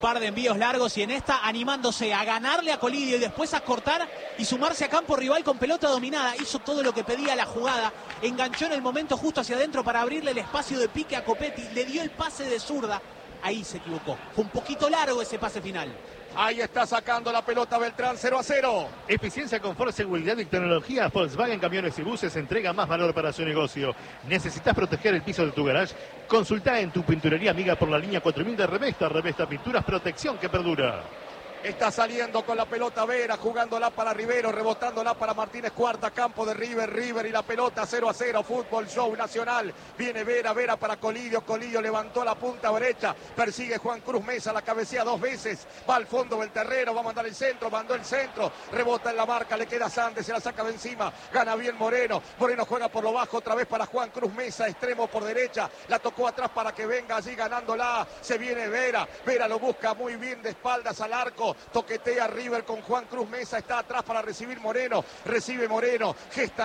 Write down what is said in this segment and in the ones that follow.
Par de envíos largos y en esta animándose a ganarle a Colidio y después a cortar y sumarse a campo rival con pelota dominada. Hizo todo lo que pedía la jugada, enganchó en el momento justo hacia adentro para abrirle el espacio de pique a Copetti, le dio el pase de zurda, ahí se equivocó, fue un poquito largo ese pase final. Ahí está sacando la pelota Beltrán, 0-0. Eficiencia, confort, seguridad y tecnología. Volkswagen Camiones y Buses entrega más valor para su negocio. ¿Necesitas proteger el piso de tu garage? Consulta en tu pinturería amiga por la línea 4000 de Revesta. Revesta Pinturas, protección que perdura. Está saliendo con la pelota Vera, jugándola para Rivero, rebotándola para Martínez Cuarta, campo de River y la pelota 0-0, fútbol show nacional. Viene Vera para Colidio levantó la punta derecha, persigue Juan Cruz Mesa, la cabecea 2 veces, va al fondo del terreno, va a mandar el centro, mandó el centro, rebota en la marca, le queda Sandes, se la saca de encima, gana bien Moreno juega por lo bajo, otra vez para Juan Cruz Mesa, extremo por derecha, la tocó atrás para que venga allí ganándola, se viene Vera lo busca muy bien de espaldas al arco, toquetea River con Juan Cruz Mesa, está atrás para recibir Moreno, recibe Moreno, gesta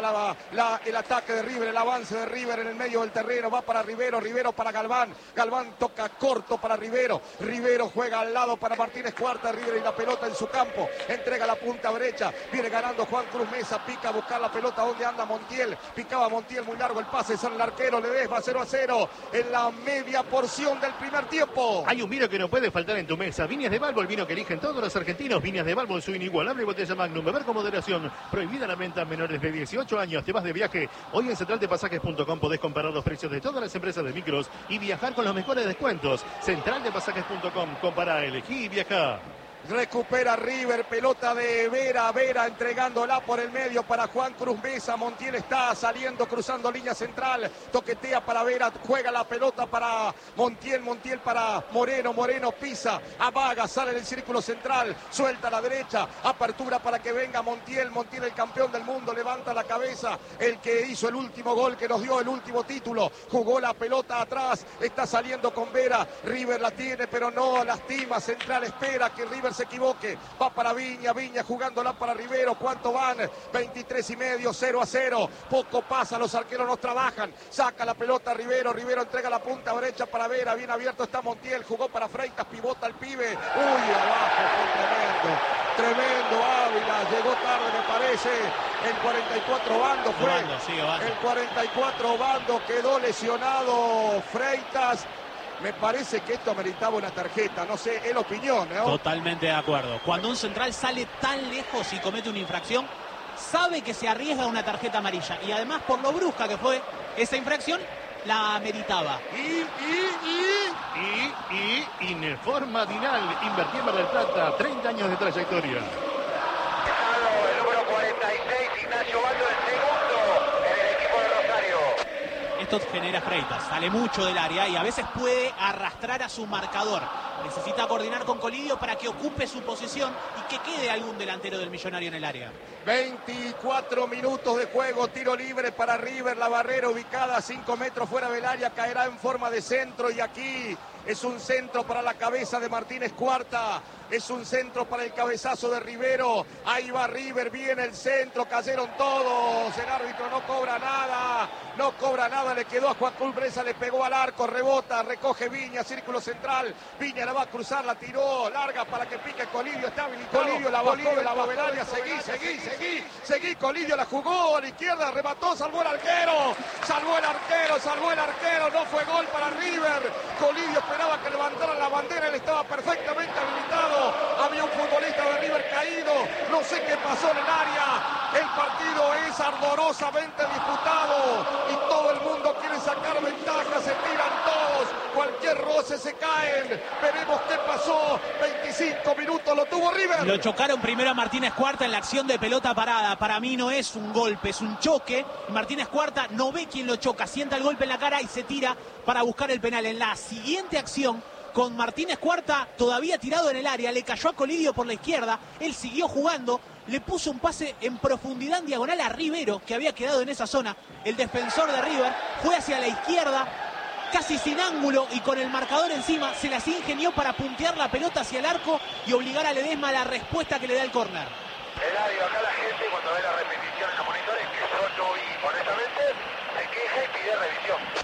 el ataque de River, el avance de River en el medio del terreno, va para Rivero para Galván toca corto para Rivero juega al lado para Martínez Cuarta, River y la pelota en su campo, entrega la punta derecha, viene ganando Juan Cruz Mesa, pica a buscar la pelota, donde anda Montiel, picaba Montiel, muy largo el pase, sale el arquero, Ledesma, 0-0 en la media porción del primer tiempo. Hay un vino que no puede faltar en tu mesa, Viñas de Balbo, el vino que eligen todos los argentinos. Viñas de Balbo, su inigualable botella Magnum. Beber con moderación. Prohibida la venta a menores de 18 años. Te vas de viaje. Hoy en centraldepasajes.com podés comparar los precios de todas las empresas de micros y viajar con los mejores descuentos. Centraldepasajes.com. Compará, elegí y viajá. Recupera River, pelota de Vera entregándola por el medio para Juan Cruz Mesa, Montiel está saliendo, cruzando línea central, toquetea para Vera, juega la pelota para Montiel para Moreno pisa, amaga, sale del círculo central, suelta a la derecha, apertura para que venga Montiel el campeón del mundo, levanta la cabeza, el que hizo el último gol, que nos dio el último título, jugó la pelota atrás, está saliendo con Vera, River la tiene pero no lastima, central espera que River se equivoque, va para Viña jugándola para Rivero, ¿cuánto van? 23,5, 0-0, poco pasa, los arqueros no trabajan, saca la pelota Rivero entrega la punta derecha para Vera, bien abierto está Montiel, jugó para Freitas, pivota el pibe, abajo, fue tremendo Ávila, llegó tarde me parece, el 44 Bando fue, el 44 Bando quedó lesionado Freitas. Me parece que esto ameritaba una tarjeta, no sé, es la opinión, ¿no? Totalmente de acuerdo. Cuando un central sale tan lejos y comete una infracción, sabe que se arriesga una tarjeta amarilla. Y además, por lo brusca que fue esa infracción, la meritaba. Ineforma Dinal, invertir Mar del Plata, 30 años de trayectoria. El número 46, Ignacio Baldo, el segundo en el equipo de Rosario. Esto genera Freitas, sale mucho del área y a veces puede arrastrar a su marcador. Necesita coordinar con Colidio para que ocupe su posición y que quede algún delantero del Millonario en el área. 24 minutos de juego, tiro libre para River, la barrera ubicada a 5 metros fuera del área, caerá en forma de centro y aquí es un centro para la cabeza de Martínez Cuarta, es un centro para el cabezazo de Rivero, ahí va River, viene el centro, cayeron todos, el árbitro no cobra nada, le quedó a Juan Cruz Mesa, le pegó al arco, rebota, recoge Viña, círculo central, Viña la va a cruzar, la tiró, larga para que pique Colidio, está habilitado, Colidio la bajó del área, seguí, Colidio la jugó a la izquierda, remató, salvó el arquero, no fue gol para River, Colidio esperaba que levantaran la bandera, él estaba perfectamente habilitado, había un futbolista de River caído, no sé qué pasó en el área, el partido es ardorosamente disputado y todo el mundo quiere sacar ventaja, se tiran todos, cualquier roce se caen, veremos qué pasó, 25 minutos lo tuvo River. Lo chocaron primero a Martínez Cuarta en la acción de pelota parada, para mí no es un golpe, es un choque, Martínez Cuarta no ve quién lo choca, sienta el golpe en la cara y se tira para buscar el penal. En la siguiente acción, con Martínez Cuarta todavía tirado en el área, le cayó a Colidio por la izquierda, él siguió jugando, le puso un pase en profundidad en diagonal a Rivero, que había quedado en esa zona, el defensor de River, fue hacia la izquierda, casi sin ángulo y con el marcador encima, se las ingenió para puntear la pelota hacia el arco y obligar a Ledesma a la respuesta que le da el córner. Eladio, acá la gente cuando ve la repetición en los monitores, que yo no vi honestamente, se queja y pide revisión.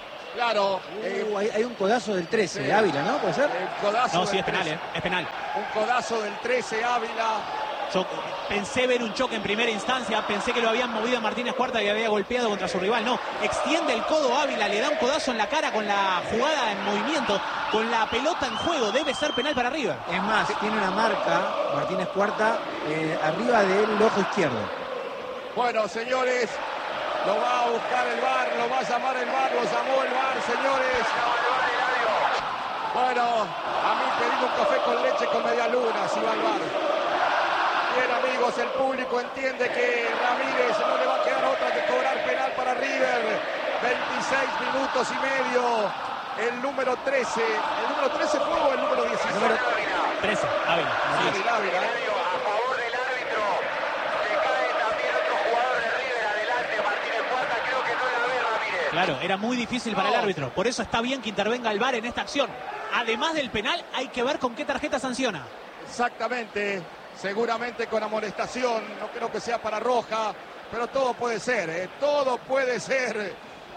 Claro. Hay un codazo del 13, sí. Ávila, ¿no? ¿Puede ser? No, sí, es penal, es penal. Un codazo del 13, Ávila. Yo pensé ver un choque en primera instancia, pensé que lo habían movido a Martínez Cuarta y había golpeado contra su rival. No, extiende el codo Ávila, le da un codazo en la cara con la jugada en movimiento, con la pelota en juego. Debe ser penal para River. Es más, tiene una marca, Martínez Cuarta, arriba del ojo izquierdo. Bueno, señores, lo va a buscar el VAR, lo va a llamar el VAR, lo llamó el VAR, señores. Bueno, a mí pedí un café con leche con media luna, si va al VAR. Bien, amigos, el público entiende que Ramírez no le va a quedar otra que cobrar penal para River. 26 minutos y medio. El número 13. ¿El número 13 fue o el número 16? Número 13, Ávila. Ávila. A favor del árbitro. Se cae también otro jugador de River. Adelante, Martínez Cuarta. Creo que no la ve Ramírez. Claro, era muy difícil para el árbitro. Por eso está bien que intervenga el VAR en esta acción. Además del penal, hay que ver con qué tarjeta sanciona. Exactamente. Seguramente con amonestación, no creo que sea para roja, pero todo puede ser, todo puede ser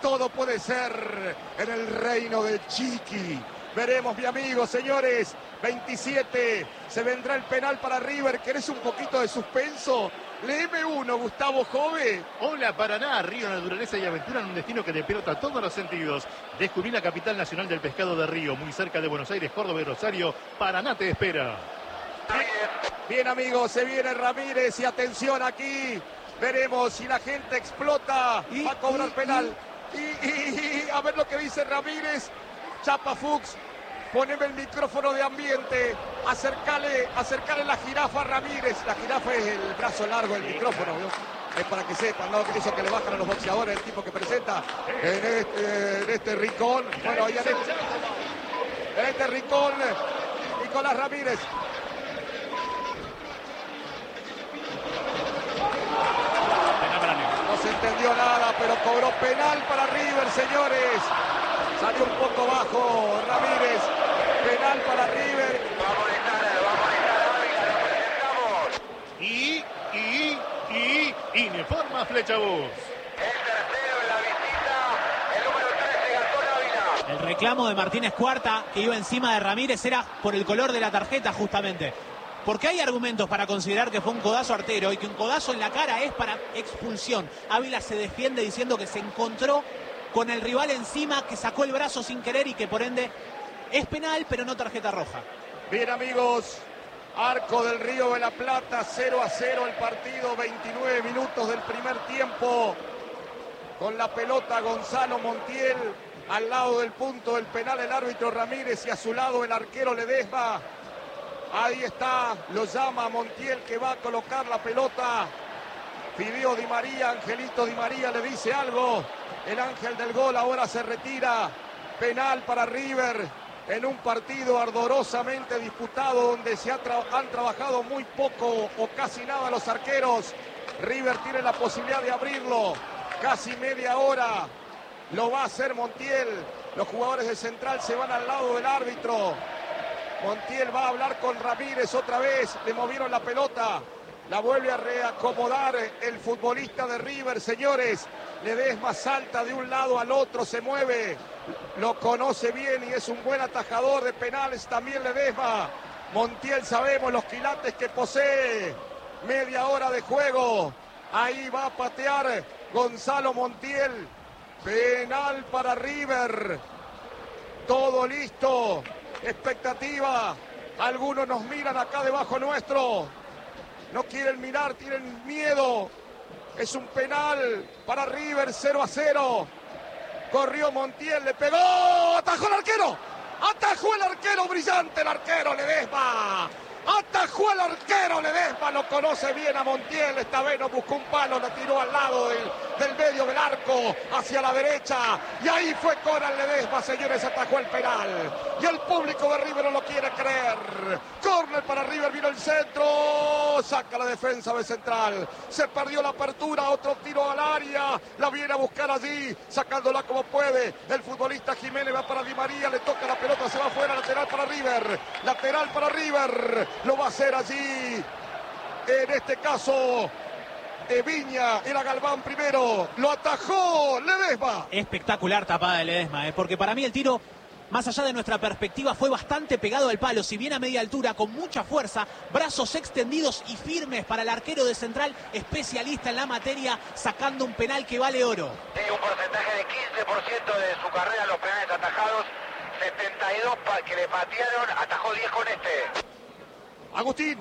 en el reino de Chiqui. Veremos, mi amigo, señores, 27, se vendrá el penal para River. ¿Querés un poquito de suspenso? Léeme uno, Gustavo Jove. Hola Paraná, Río, naturaleza y aventura en un destino que te pelota todos los sentidos. Descubrí la capital nacional del pescado de Río, muy cerca de Buenos Aires, Córdoba y Rosario. Paraná te espera. Bien, amigos, se viene Ramírez y atención aquí. Veremos si la gente explota. Va a cobrar penal. Y a ver lo que dice Ramírez. Chapa Fuchs, poneme el micrófono de ambiente. Acercale la jirafa a Ramírez. La jirafa es el brazo largo del micrófono, ¿no? Es para que sepan, ¿no? Que eso que le bajan a los boxeadores, el tipo que presenta en este rincón. Bueno, ahí en este rincón, Nicolás Ramírez. No se entendió nada, pero cobró penal para River, señores. Salió un poco bajo Ramírez. Penal para River. Va a molestar Ávila, lo presentamos. Y Informa Flechabús. El tercero en la visita, el número 13, Gastón Ávila. El reclamo de Martínez Cuarta, que iba encima de Ramírez, era por el color de la tarjeta, justamente. Porque hay argumentos para considerar que fue un codazo artero y que un codazo en la cara es para expulsión. Ávila se defiende diciendo que se encontró con el rival encima, que sacó el brazo sin querer y que por ende es penal, pero no tarjeta roja. Bien, amigos, Arco del Río de la Plata, 0-0 el partido, 29 minutos del primer tiempo. Con la pelota Gonzalo Montiel, al lado del punto del penal el árbitro Ramírez y a su lado el arquero Ledesma. Ahí está, lo llama Montiel, que va a colocar la pelota. Pidió Di María, Angelito Di María le dice algo. El ángel del gol ahora se retira. Penal para River en un partido ardorosamente disputado donde han trabajado muy poco o casi nada los arqueros. River tiene la posibilidad de abrirlo. Casi media hora lo va a hacer Montiel. Los jugadores de Central se van al lado del árbitro. Montiel va a hablar con Ramírez otra vez. Le movieron la pelota. La vuelve a reacomodar el futbolista de River, señores. Ledesma salta de un lado al otro, se mueve. Lo conoce bien y es un buen atajador de penales también Ledesma. Montiel, sabemos los quilates que posee. Media hora de juego. Ahí va a patear Gonzalo Montiel. Penal para River. Todo listo. Expectativa. Algunos nos miran acá debajo nuestro. No quieren mirar, tienen miedo. Es un penal para River, 0-0. Corrió Montiel, le pegó. Atajó el arquero. Atajó el arquero, brillante el arquero Ledesma. Atajó el arquero Ledesma, lo conoce bien a Montiel. Esta vez no buscó un palo, lo tiró al lado del medio del arco, hacia la derecha. Y ahí fue Coral Ledesma, señores, atajó el penal. Y el público de River no lo quiere creer. Córner para River, vino el centro. Saca la defensa de Central. Se perdió la apertura, otro tiro al área. La viene a buscar allí, sacándola como puede. El futbolista Jiménez va para Di María, le toca la pelota, se va afuera, lateral para River. Lateral para River. Lo va a hacer allí, en este caso, de Viña. Era Galván primero. Lo atajó Ledesma. Espectacular tapada de Ledesma, porque para mí el tiro, más allá de nuestra perspectiva, fue bastante pegado al palo, si bien a media altura, con mucha fuerza, brazos extendidos y firmes para el arquero de Central, especialista en la materia, sacando un penal que vale oro. Tiene un porcentaje de 15% de su carrera los penales atajados, 72 que le patearon, atajó 10 con este. Agustín.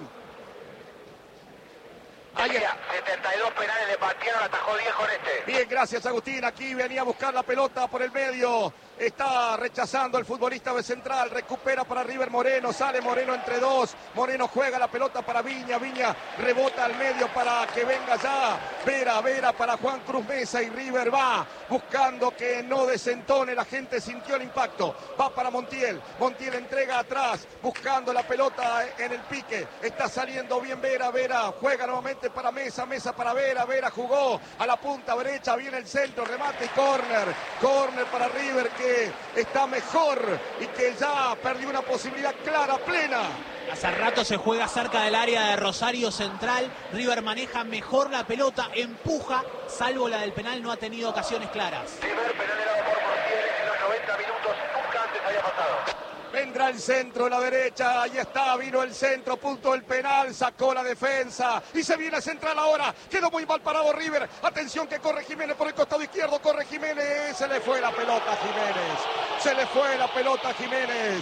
Ahí 72 penales le patearon, atajó 10 con este. Bien, gracias Agustín. Aquí venía a buscar la pelota por el medio. Está rechazando el futbolista de Central. Recupera para River Moreno. Sale Moreno entre dos. Moreno juega la pelota para Viña. Viña rebota al medio para que venga ya Vera para Juan Cruz Mesa. Y River va buscando que no desentone. La gente sintió el impacto. Va para Montiel. Montiel entrega atrás. Buscando la pelota en el pique. Está saliendo bien Vera. Vera juega nuevamente para Mesa. Mesa para Vera. Vera jugó a la punta derecha. Viene el centro. Remate y córner. Córner para River, que está mejor y que ya perdió una posibilidad clara, plena. Hace rato se juega cerca del área de Rosario Central. River maneja mejor la pelota, empuja, salvo la del penal, no ha tenido ocasiones claras. Primer penal dado por Montiel en los 90 minutos, nunca antes había pasado. Vendrá el centro, la derecha, ahí está, vino el centro, punto del penal, sacó la defensa y se viene Central ahora. Quedó muy mal parado River. Atención que corre Jiménez por el costado izquierdo, corre Jiménez, se le fue la pelota a Jiménez. Se le fue la pelota a Jiménez.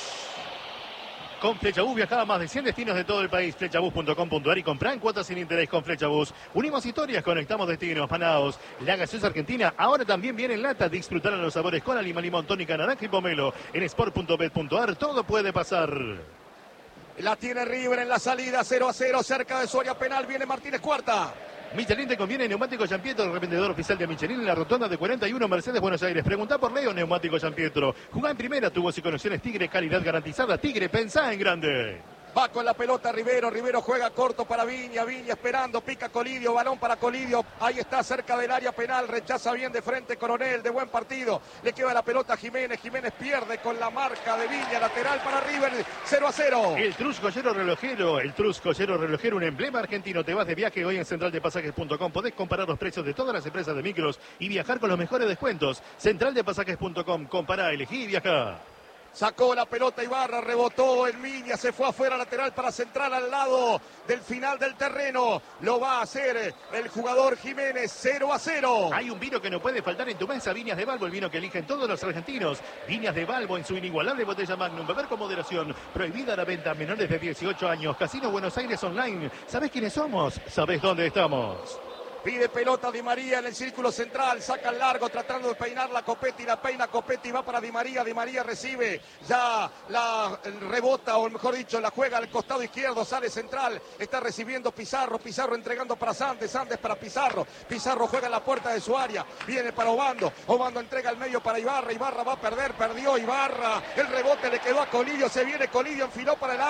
Con Flechabús viaja a más de 100 destinos de todo el país. Flechabús.com.ar y compra en cuotas sin interés con Flechabús. Unimos historias, conectamos destinos. Panaos, la gaseosa argentina, ahora también viene en lata. Disfrutar los sabores con Lima, limón, tónica, naranja y pomelo. En sport.bet.ar todo puede pasar. La tiene River en la salida, 0-0, cerca de su área penal. Viene Martínez Cuarta. Michelin te conviene, neumático Giampietro, el revendedor oficial de Michelin en la rotonda de 41 Mercedes, Buenos Aires. Preguntá por Leo Neumático Giampietro. Jugá en primera, tubos y conexiones Tigre, calidad garantizada. Tigre, pensá en grande. Va con la pelota Rivero, Rivero juega corto para Viña, Viña esperando, pica Colidio, balón para Colidio, ahí está cerca del área penal, rechaza bien de frente Coronel, de buen partido, le queda la pelota a Jiménez, Jiménez pierde con la marca de Viña, lateral para River, 0-0. El Trus Joyero Relojero, un emblema argentino. Te vas de viaje hoy en centraldepasajes.com, podés comparar los precios de todas las empresas de micros y viajar con los mejores descuentos. Centraldepasajes.com, compará, elegí y viajá. Sacó la pelota Ibarra, rebotó en Viña, se fue afuera lateral para Central al lado del final del terreno. Lo va a hacer el jugador Jiménez, 0-0. Hay un vino que no puede faltar en tu mesa, Viñas de Balbo, el vino que eligen todos los argentinos. Viñas de Balbo en su inigualable botella Magnum, beber con moderación. Prohibida la venta a menores de 18 años. Casino Buenos Aires Online. ¿Sabés quiénes somos? ¿Sabés dónde estamos? Pide pelota Di María en el círculo central, saca el largo tratando de peinar la Copetti, la peina Copetti, va para Di María recibe, ya la rebota, o mejor dicho, la juega al costado izquierdo, sale Central, está recibiendo Pizarro, Pizarro entregando para Sandes, Sandes para Pizarro, Pizarro juega en la puerta de su área, viene para Obando, Obando entrega al medio para Ibarra, Ibarra va a perder, perdió Ibarra, el rebote le quedó a Colidio, se viene Colidio, enfiló para el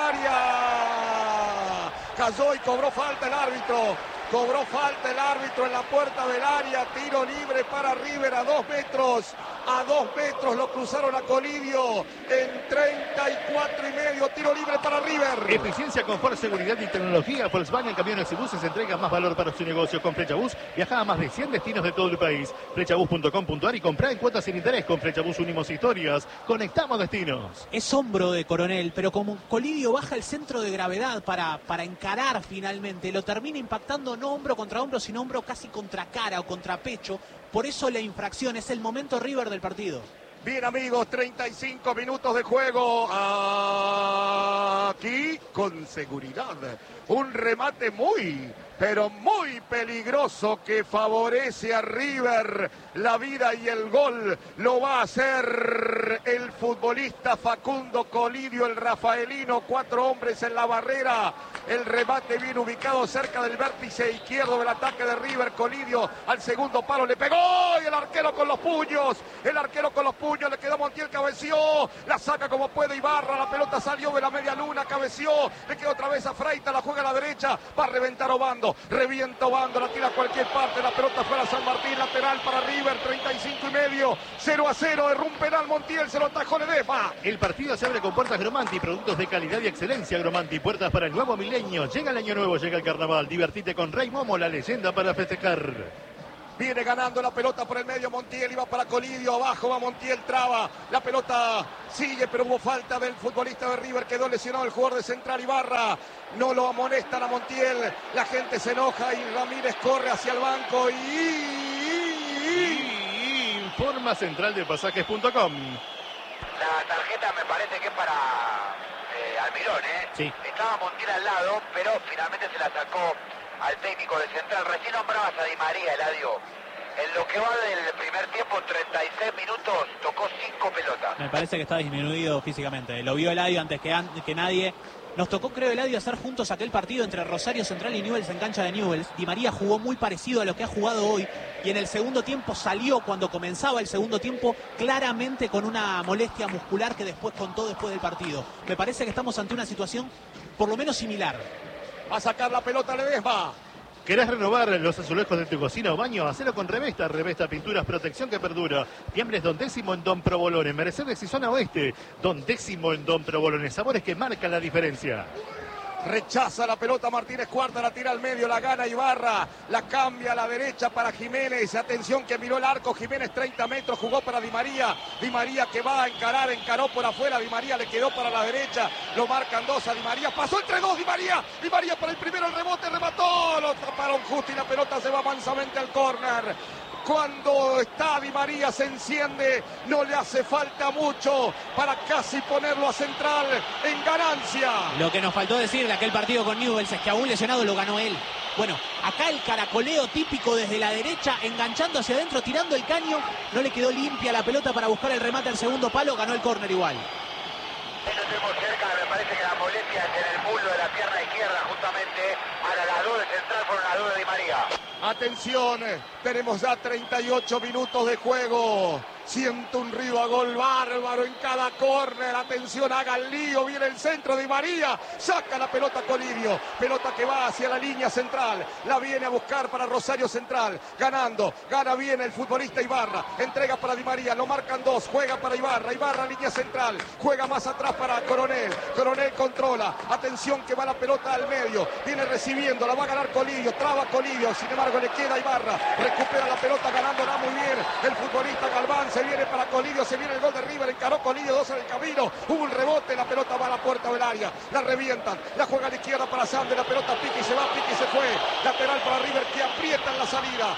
área, cayó y cobró falta el árbitro. Cobró falta el árbitro en la puerta del área, tiro libre para River a 2 metros. A 2 metros lo cruzaron a Colidio en 34 y medio, tiro libre para River. Eficiencia, confort, seguridad y tecnología. Volkswagen Camiones y Buses entrega más valor para su negocio. Con Flechabús viaja a más de 100 destinos de todo el país. Flechabús.com.ar y comprá en cuotas sin interés. Con Flechabús unimos historias, conectamos destinos. Es hombro de Coronel, pero como Colidio baja el centro de gravedad para encarar finalmente, lo termina impactando no hombro contra hombro, sino hombro casi contra cara o contra pecho. Por eso la infracción, es el momento River del partido. Bien amigos, 35 minutos de juego. Aquí con seguridad. Un remate muy, pero muy peligroso que favorece a River. La vida y el gol lo va a hacer el futbolista Facundo Colidio, el rafaelino. 4 hombres en la barrera. El remate bien ubicado cerca del vértice izquierdo del ataque de River. Colidio al segundo palo le pegó y el arquero con los puños. El arquero con los puños. puño, le quedó a Montiel, cabeció, la saca como puede Ibarra, la pelota salió de la media luna, cabeció, le quedó otra vez a Freitas, la juega a la derecha, va a reventar Obando, revienta Obando, la tira a cualquier parte, la pelota fuera San Martín, lateral para River, 35,5, 0-0, erró un penal Montiel, se lo atajó Ledesma. El partido se abre con puertas Gromanti, productos de calidad y excelencia Gromanti, puertas para el nuevo milenio, llega el año nuevo, llega el carnaval, divertite con Rey Momo, la leyenda para festejar. Viene ganando la pelota por el medio Montiel, iba para Colidio, abajo va Montiel, traba, la pelota sigue, pero hubo falta del futbolista de River, quedó lesionado el jugador de Central Ibarra, no lo amonestan a Montiel, la gente se enoja y Ramírez corre hacia el banco y informa centraldepasajes.com. La tarjeta me parece que es para Almirón, ¿eh? Sí. Estaba Montiel al lado, pero finalmente se la sacó al técnico de Central. Recién nombrabas a Di María, Eladio. En lo que va del primer tiempo, 36 minutos, tocó 5 pelotas. Me parece que está disminuido físicamente. Lo vio Eladio antes que nadie. Nos tocó, creo, Eladio, hacer juntos aquel partido entre Rosario Central y Newell's en cancha de Newell's. Di María jugó muy parecido a lo que ha jugado hoy. Y en el segundo tiempo salió, cuando comenzaba el segundo tiempo, claramente con una molestia muscular que después contó después del partido. Me parece que estamos ante una situación por lo menos similar. Va a sacar la pelota Ledesma. ¿Querés renovar los azulejos de tu cocina o baño? Hacelo con Revesta. Revesta Pinturas, protección que perdura. Tiembres Don Décimo en Don Provolone. Mercedes y zona oeste. Don Décimo en Don Provolone. Sabores que marcan la diferencia. Rechaza la pelota Martínez Cuarta, la tira al medio, la gana Ibarra, la cambia a la derecha para Jiménez, atención que miró el arco, Jiménez 30 metros, jugó para Di María que va a encarar, encaró por afuera, Di María le quedó para la derecha, lo marcan dos a Di María, pasó entre dos Di María para el primero, el rebote, remató, lo taparon justo y la pelota se va mansamente al córner. Cuando está Di María se enciende, no le hace falta mucho para casi ponerlo a Central en ganancia. Lo que nos faltó decir de aquel partido con Newell's es que aún lesionado lo ganó él. Bueno, acá el caracoleo típico desde la derecha, enganchando hacia adentro, tirando el caño, no le quedó limpia la pelota para buscar el remate al segundo palo, ganó el córner igual. Eso estuvimos cerca, me parece que la molestia es en el muslo de la pierna izquierda, justamente para las dos de Central fueron las dos de Di María. Atención, tenemos ya 38 minutos de juego. Siento un río a gol bárbaro en cada córner. Atención, haga el lío. Viene el centro de Di María. Saca la pelota Colidio. Pelota que va hacia la línea central. La viene a buscar para Rosario Central. Ganando. Gana bien el futbolista Ibarra. Entrega para Di María. Lo marcan dos. Juega para Ibarra. Ibarra, línea central. Juega más atrás para Coronel. Coronel controla. Atención que va la pelota al medio. Viene recibiendo. La va a ganar Colidio. Traba Colidio. Sin embargo, le queda Ibarra. Recupera la pelota ganándola muy bien el futbolista Galván. Se viene para Colidio, se viene el gol de River, encaró Colidio, dos en el camino, hubo un rebote, la pelota va a la puerta del área, la revientan, la juega a la izquierda para Sander, la pelota pique y se va, pique y se fue, lateral para River que aprieta en la salida,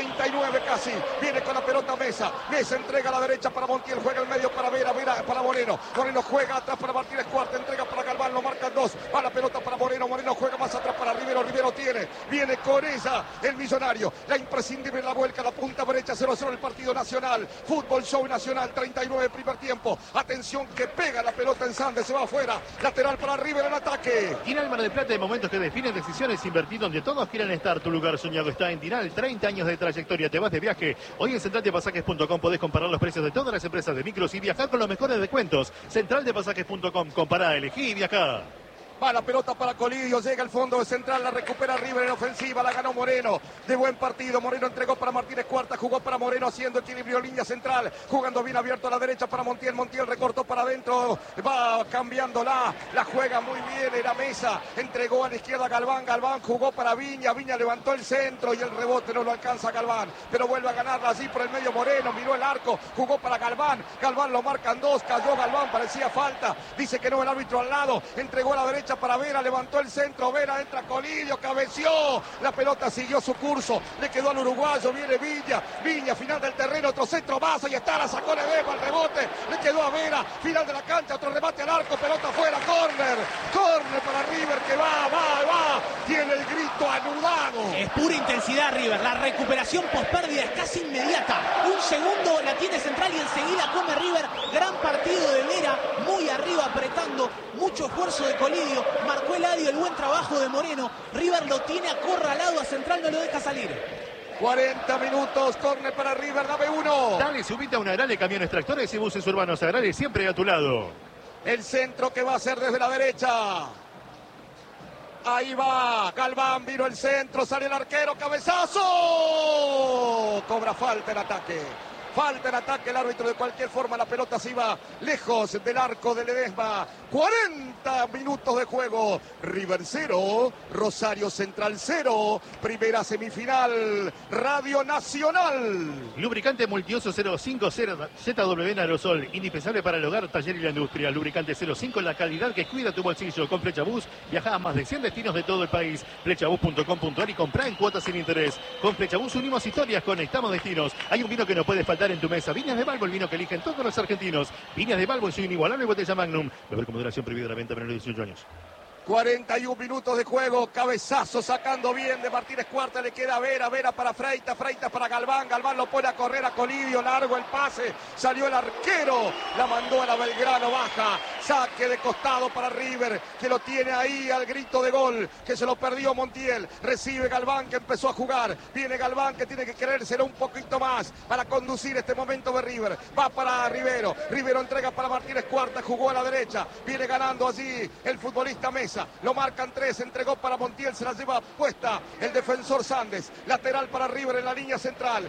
39 casi, viene con la pelota Mesa entrega a la derecha para Montiel, juega el medio para Vera para Moreno juega atrás para Martínez Cuarta, entrega para Galván, lo marcan dos, va la pelota para Moreno juega más atrás para Rivero tiene, viene con ella el millonario, la imprescindible, la vuelca, la punta derecha, 0-0 el partido nacional, fútbol show nacional, 39 primer tiempo, atención que pega la pelota en Sande, se va afuera, lateral para River en ataque. Tinal Mar del Plata, de momentos que definen decisiones, invertir donde todos quieren estar, tu lugar soñado está en Tinal, 30 años de trayectoria, te vas de viaje, hoy en centraldepasajes.com podés comparar los precios de todas las empresas de micros y viajar con los mejores descuentos, centraldepasajes.com, compará, elegí y viajá. Va la pelota para Colidio, llega al fondo de Central, la recupera River en ofensiva, la ganó Moreno, de buen partido, Moreno entregó para Martínez Cuarta, jugó para Moreno haciendo equilibrio, línea central, jugando bien abierto a la derecha para Montiel recortó para adentro, va cambiándola, la juega muy bien, era Mesa, entregó a la izquierda Galván jugó para Viña levantó el centro y el rebote no lo alcanza Galván, pero vuelve a ganarla así por el medio Moreno, miró el arco, jugó para Galván lo marcan dos, cayó Galván, parecía falta, dice que no el árbitro al lado, entregó a la derecha para Vera, levantó el centro, Vera entra Colidio, cabeció, la pelota siguió su curso, le quedó al uruguayo, viene Viña, final del terreno, otro centro más, ahí está, la sacó Ledesma, el rebote, le quedó a Vera, final de la cancha, otro remate al arco, pelota afuera, córner para River que va, tiene el grito anudado. Es pura intensidad River, la recuperación post pérdida es casi inmediata, un segundo la tiene Central y enseguida come River, gran partido de Vera, muy arriba apretando, mucho esfuerzo de Colidio, marcó Eladio, el buen trabajo de Moreno, River lo tiene acorralado a Central, no lo deja salir. 40 minutos, córner para River, dame uno. Dale, subite a una Agrale, camiones, tractores y buses urbanos. Agrale siempre a tu lado. El centro que va a ser desde la derecha. Ahí va, Galván, vino el centro, sale el arquero, cabezazo. Cobra falta en ataque. Falta en ataque, el árbitro de cualquier forma, la pelota se iba lejos del arco de Ledesma. 40 minutos de juego. River 0, Rosario Central 0. Primera semifinal, Radio Nacional. Lubricante Multiuso 050 ZW en aerosol. Indispensable para el hogar, taller y la industria. Lubricante 05, la calidad que cuida tu bolsillo. Con Flechabús viaja a más de 100 destinos de todo el país. Flechabús.com.ar y comprá en cuotas sin interés. Con Flechabús unimos historias, conectamos destinos. Hay un vino que no puede faltar en tu mesa. Viñas de Balbo, el vino que eligen todos los argentinos. Viñas de Balbo en su inigualable botella Magnum. Beber con moderación, prohibida la venta a menores de 18 años. 41 minutos de juego, cabezazo sacando bien de Martínez Cuarta, le queda Vera, Vera para Freitas, Freitas para Galván, Galván lo pone a correr a Colidio, largo el pase, salió el arquero, la mandó a la Belgrano, baja, saque de costado para River, que lo tiene ahí al grito de gol, que se lo perdió Montiel, recibe Galván que empezó a jugar, viene Galván que tiene que creérselo un poquito más para conducir este momento de River, va para Rivero, Rivero entrega para Martínez Cuarta, jugó a la derecha, viene ganando allí el futbolista Mesa. Lo marcan 3, entregó para Montiel, se la lleva puesta el defensor Sandes, lateral para River en la línea central,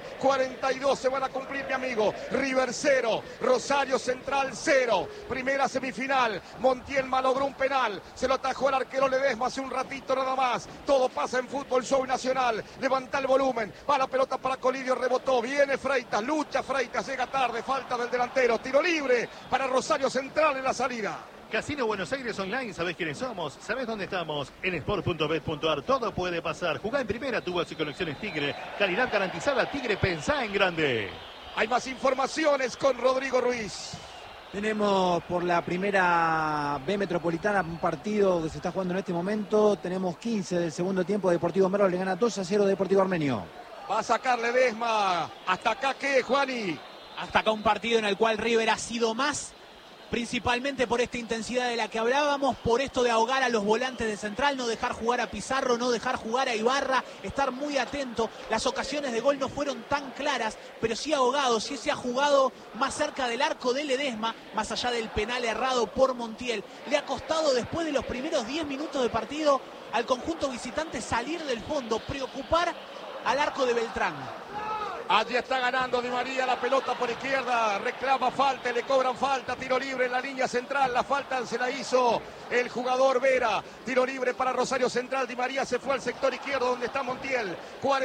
42 se van a cumplir, mi amigo. River 0, Rosario Central 0, primera semifinal. Montiel malogró un penal, se lo atajó el arquero Ledesma hace un ratito nada más. Todo pasa en Fútbol Show Nacional, levanta el volumen, va la pelota para Colidio, rebotó, viene Freitas, lucha Freitas, llega tarde, falta del delantero, tiro libre para Rosario Central en la salida. Casino Buenos Aires Online, ¿sabés quiénes somos? ¿Sabés dónde estamos? En sport.bet.ar, todo puede pasar. Jugá en primera, tubos y conexiones Tigre. Calidad garantizada, Tigre, pensá en grande. Hay más informaciones con Rodrigo Ruiz. Tenemos por la primera B Metropolitana un partido que se está jugando en este momento. Tenemos 15 del segundo tiempo. Deportivo Merlo le gana 2-0 a Deportivo Armenio. Va a sacar Ledesma. ¿Hasta acá qué, Juani? Hasta acá un partido en el cual River ha sido más, principalmente por esta intensidad de la que hablábamos, por esto de ahogar a los volantes de Central, no dejar jugar a Pizarro, no dejar jugar a Ibarra, estar muy atento. Las ocasiones de gol no fueron tan claras, pero sí ahogado, sí se ha jugado más cerca del arco de Ledesma, más allá del penal errado por Montiel. Le ha costado después de los primeros 10 minutos de partido al conjunto visitante salir del fondo, preocupar al arco de Beltrán. Allí está ganando Di María, la pelota por izquierda, reclama falta, le cobran falta, tiro libre en la línea central, la falta se la hizo el jugador Vera, tiro libre para Rosario Central, Di María se fue al sector izquierdo donde está Montiel,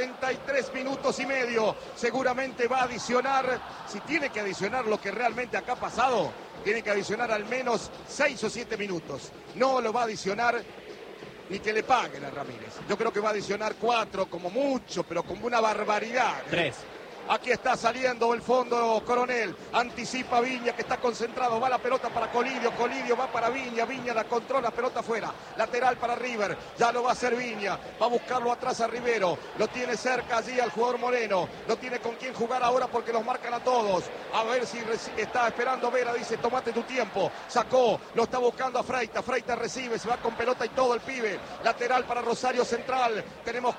43 minutos y medio, seguramente va a adicionar, si tiene que adicionar lo que realmente acá ha pasado, tiene que adicionar al menos 6 o 7 minutos, no lo va a adicionar ni que le paguen a Ramírez. Yo creo que va a adicionar 4 como mucho, pero como una barbaridad. 3. Aquí está saliendo el fondo Coronel, anticipa Viña que está concentrado, va la pelota para Colidio, Colidio va para Viña, Viña la controla, pelota fuera, lateral para River, ya lo va a hacer Viña, va a buscarlo atrás a Rivero, lo tiene cerca allí al jugador Moreno, no tiene con quién jugar ahora porque los marcan a todos, a ver si está esperando Vera, dice tomate tu tiempo, sacó, lo está buscando a Freitas, Freitas recibe, se va con pelota y todo el pibe, lateral para Rosario Central, tenemos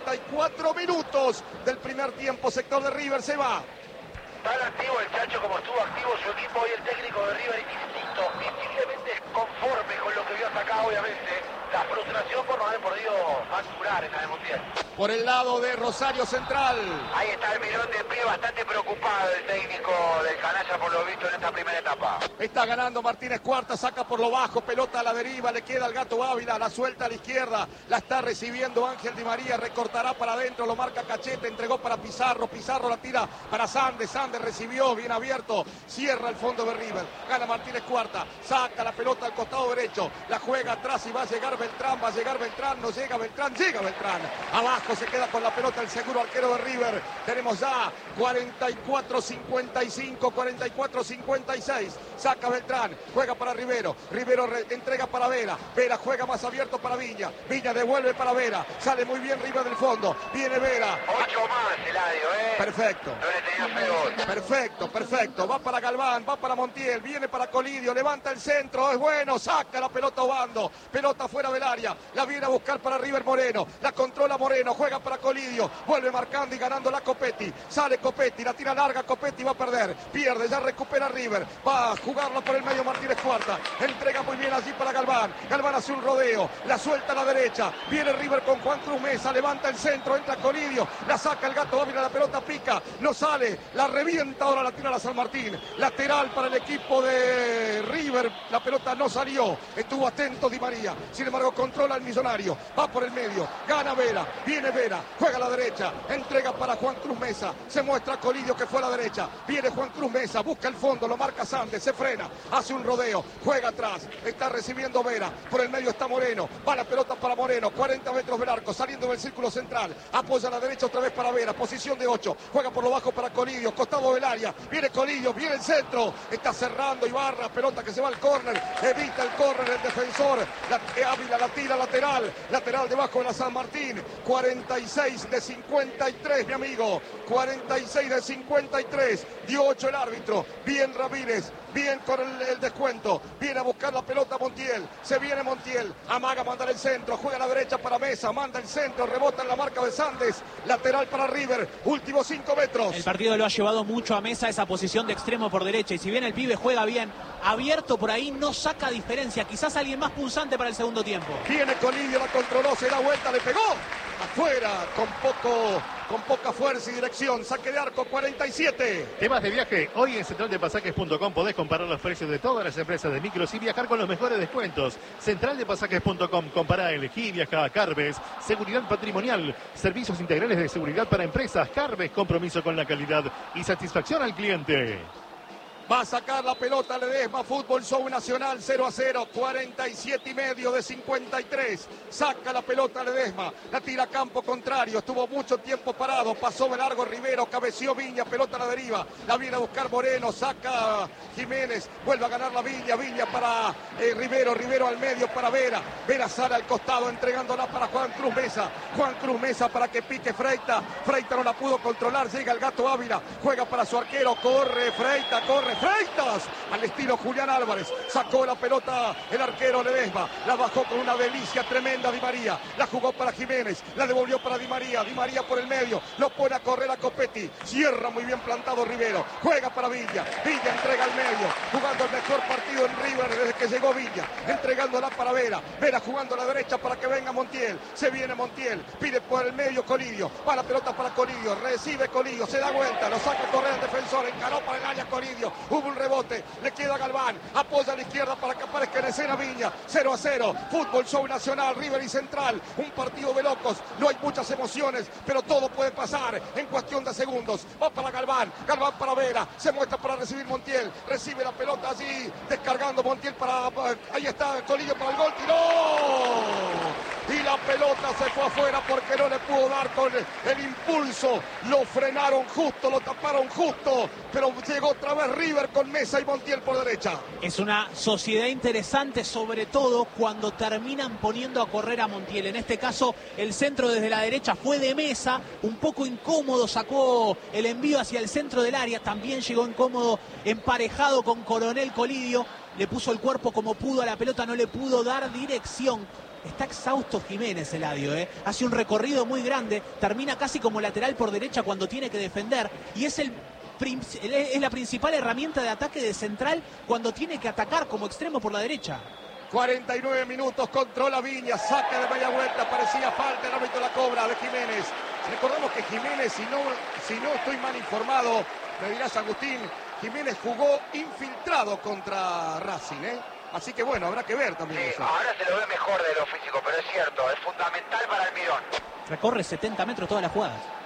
44 minutos del primer tiempo, sector de River se va. Tan activo el Chacho como estuvo activo su equipo y el técnico de River, insisto, visiblemente conforme con lo que vio hasta acá, obviamente. La frustración por no haber podido facturar en la de Montiel. Por el lado de Rosario Central. Ahí está el Mirón de pie, bastante preocupado el técnico del canalla por lo visto en esta primera etapa. Está ganando Martínez Cuarta, saca por lo bajo, pelota a la deriva, le queda al Gato Ávila, la suelta a la izquierda, la está recibiendo Ángel Di María, recortará para adentro, lo marca Cachete, entregó para Pizarro, Pizarro la tira para Sandes, Sandes recibió, bien abierto, cierra el fondo de River, gana Martínez Cuarta, saca la pelota al costado derecho, la juega atrás y va a llegar Beltrán, no llega Beltrán, llega Beltrán, abajo se queda con la pelota el seguro arquero de River, tenemos ya 44 44-55, 44-56. Saca Beltrán, juega para Rivero. Rivero entrega para Vera. Vera juega más abierto para Viña. Viña devuelve para Vera. Sale muy bien River del fondo. Viene Vera. 8 más, Eladio, Perfecto. No le tenía feo. Perfecto. Va para Galván, va para Montiel, viene para Colidio, levanta el centro, es bueno, saca la pelota Obando. Pelota fuera del área. La viene a buscar para River Moreno. La controla Moreno, juega para Colidio. Vuelve marcando y ganando la Copetti. Sale Copetti, la tira larga, Copetti va a perder. Pierde, ya recupera River. Va a jugarlo por el medio Martínez Cuarta. Entrega muy bien allí para Galván. Galván hace un rodeo, la suelta a la derecha. Viene River con Juan Cruz Mesa, levanta el centro, entra Colidio. La saca el Gato Ávila, la pelota pica. No sale, la revienta, ahora la tira a la San Martín. Lateral para el equipo de River. La pelota no salió. Estuvo atento Di María. Sin embargo, controla el Millonario. Va por el medio. Gana Vera. Viene Vera. Juega a la derecha. Entrega para Juan Cruz Mesa. Se muestra Colidio que fue a la derecha. Viene Juan Cruz Mesa. Busca el fondo. Lo marca Sandes. Se frena. Hace un rodeo. Juega atrás. Está recibiendo Vera. Por el medio está Moreno. Va la pelota para Moreno. 40 metros del arco. Saliendo del círculo central. Apoya a la derecha otra vez para Vera. Posición de 8. Juega por lo bajo para Colidio. Costado del área. Viene Colidio. Viene el centro. Está cerrando Ibarra. Pelota que se va al córner. Evita el córner el defensor. Ávila la tira lateral. Lateral debajo de la San Martín. 46 de 53, mi amigo. 46 de 53. Dio 8 el árbitro. Bien Ramírez. Bien con el descuento. Viene a buscar la pelota Montiel. Se viene Montiel. Amaga, manda el centro. Juega a la derecha para Mesa. Manda el centro. Rebota en la marca de Sandes. Lateral para River. Últimos 5 metros. El partido lo ha llevado mucho a Mesa esa posición de extremo por derecha. Y si bien el pibe juega bien, abierto por ahí, no saca diferencia. Quizás alguien más punzante para el segundo tiempo. Viene Colidio, la controló, se da vuelta, le pegó. Afuera, con poca fuerza y dirección. Saque de arco, 47. Temas de viaje. Hoy en centraldepasajes.com podés comparar los precios de todas las empresas de micros y viajar con los mejores descuentos. Centraldepasajes.com. Compará, elegí, viaja a Carves. Seguridad patrimonial. Servicios integrales de seguridad para empresas. Carves, compromiso con la calidad y satisfacción al cliente. Va a sacar la pelota Ledesma, Fútbol Show Nacional 0-0, 47,5 de 53. Saca la pelota Ledesma, la tira a campo contrario, estuvo mucho tiempo parado, pasó de largo Rivero, cabeció Viña, pelota a la deriva, la viene a buscar Moreno, saca Jiménez, vuelve a ganar la Viña, Viña para Rivero, Rivero al medio para Vera, Vera sale al costado entregándola para Juan Cruz Mesa para que pique Freita, Freita no la pudo controlar, llega el Gato Ávila, juega para su arquero, corre Freita, Freitas, al estilo Julián Álvarez, sacó la pelota el arquero Ledesma, la bajó con una delicia tremenda Di María, la jugó para Jiménez, la devolvió para Di María por el medio, lo pone a correr a Copetti, cierra muy bien plantado Rivero, juega para Villa entrega al medio, jugando el mejor partido en River desde que llegó Villa, entregándola para Vera jugando a la derecha para que venga Montiel, se viene Montiel, pide por el medio Colidio, va la pelota para Colidio, recibe Colidio, se da vuelta, lo saca a correr el defensor, encaró para el área Colidio, hubo un rebote, le queda Galván, apoya a la izquierda para que aparezca en escena Viña, 0-0, Fútbol Show Nacional, River y Central, un partido de locos, no hay muchas emociones, pero todo puede pasar en cuestión de segundos, va para Galván para Vera, se muestra para recibir Montiel, recibe la pelota allí, descargando Montiel ahí está Colidio para el gol, tiró, y la pelota se fue afuera porque no le pudo dar con el impulso, lo frenaron justo, lo taparon justo, pero llegó otra vez River con Mesa y Montiel por derecha. Es una sociedad interesante, sobre todo cuando terminan poniendo a correr a Montiel. En este caso, el centro desde la derecha fue de Mesa, un poco incómodo, sacó el envío hacia el centro del área, también llegó incómodo, emparejado con Coronel Colidio, le puso el cuerpo como pudo a la pelota, no le pudo dar dirección. Está exhausto Jiménez, Eladio, hace un recorrido muy grande, termina casi como lateral por derecha cuando tiene que defender, y es la principal herramienta de ataque de Central cuando tiene que atacar como extremo por la derecha. 49 minutos, controla Viña, saca de media vuelta, parecía falta, el árbitro la cobra de Jiménez. Recordemos que Jiménez, si no estoy mal informado, me dirás Agustín, Jiménez jugó infiltrado contra Racing, Así que bueno, habrá que ver también eso. Ahora se lo ve mejor de lo físico, pero es cierto, es fundamental para Almirón. Recorre 70 metros todas las jugadas.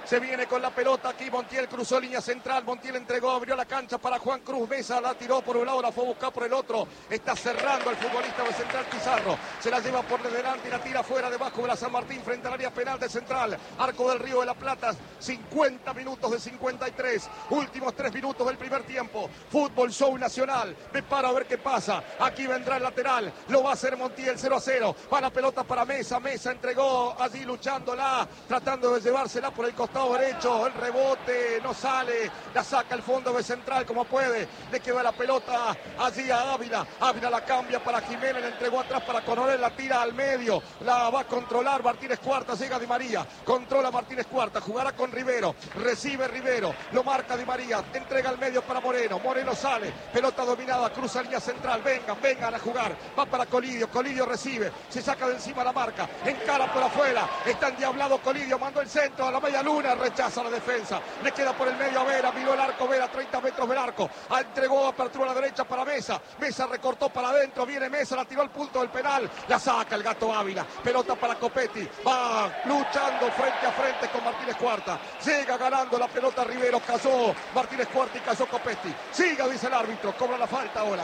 Se viene con la pelota aquí. Montiel cruzó línea central. Montiel entregó, abrió la cancha para Juan Cruz Mesa. La tiró por un lado, la fue a buscar por el otro. Está cerrando el futbolista de Central Pizarro. Se la lleva por delante y la tira fuera debajo de la San Martín frente al área penal de Central. Arco del Río de la Plata. 50 minutos de 53. Últimos 3 minutos del primer tiempo. Fútbol Show Nacional. Me paro a ver qué pasa. Aquí vendrá el lateral. Lo va a hacer Montiel. 0-0. Va la pelota para Mesa. Mesa entregó allí luchándola. Tratando de llevársela por el costado derecho. El rebote no sale. La saca el fondo de Central como puede. Le queda la pelota allí a Ávila. Ávila la cambia para Jiménez. Le entregó atrás para Coronel. La tira al medio. La va a controlar Martínez Cuarta. Llega Di María. Controla Martínez Cuarta. Jugará con Rivero. Recibe Rivero. Lo marca Di María. Entrega al medio para Moreno. Moreno sale. Pelota dominada. Cruza línea central. Vengan a jugar. Va para Colidio. Colidio recibe. Se saca de encima la marca. Encara por afuera. Está endiablado Colidio. Mandó el centro a la media luna. Rechaza la defensa. Le queda por el medio a Vera. Miró el arco Vera. 30 metros del arco. Entregó apertura a la derecha para Mesa. Mesa recortó para adentro. Viene Mesa. La tiró al punto del penal. La saca el Gato Ávila. Pelota para Copetti. Va luchando frente a frente con Martínez Cuarta. Llega ganando la pelota Rivero. Cayó Martínez Cuarta y cayó Copetti. Siga, dice el árbitro. Cobra la falta ahora.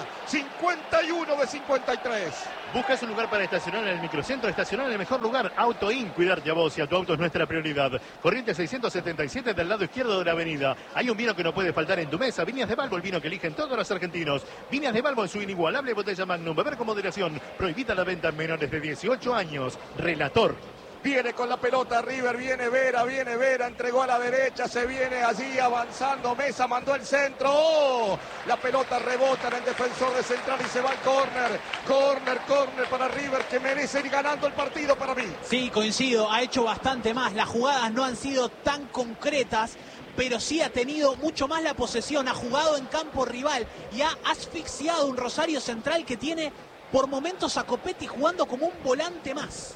51 de 53. ¿Buscas un lugar para estacionar en el microcentro? Estacionar en el mejor lugar. AutoIn. Cuidarte a vos y a tu auto es nuestra prioridad. Corriente 677 del lado izquierdo de la avenida. Hay un vino que no puede faltar en tu mesa. Viñas de Balbo, el vino que eligen todos los argentinos. Viñas de Balbo en su inigualable botella Magnum. Beber con moderación. Prohibida la venta en menores de 18 años. Relator. Viene con la pelota River, viene Vera, entregó a la derecha, se viene allí avanzando, Mesa mandó el centro, ¡oh! La pelota rebota en el defensor de Central y se va al córner, córner para River que merece ir ganando el partido para mí. Sí, coincido, ha hecho bastante más, las jugadas no han sido tan concretas, pero sí ha tenido mucho más la posesión, ha jugado en campo rival y ha asfixiado un Rosario Central que tiene por momentos a Copetti jugando como un volante más.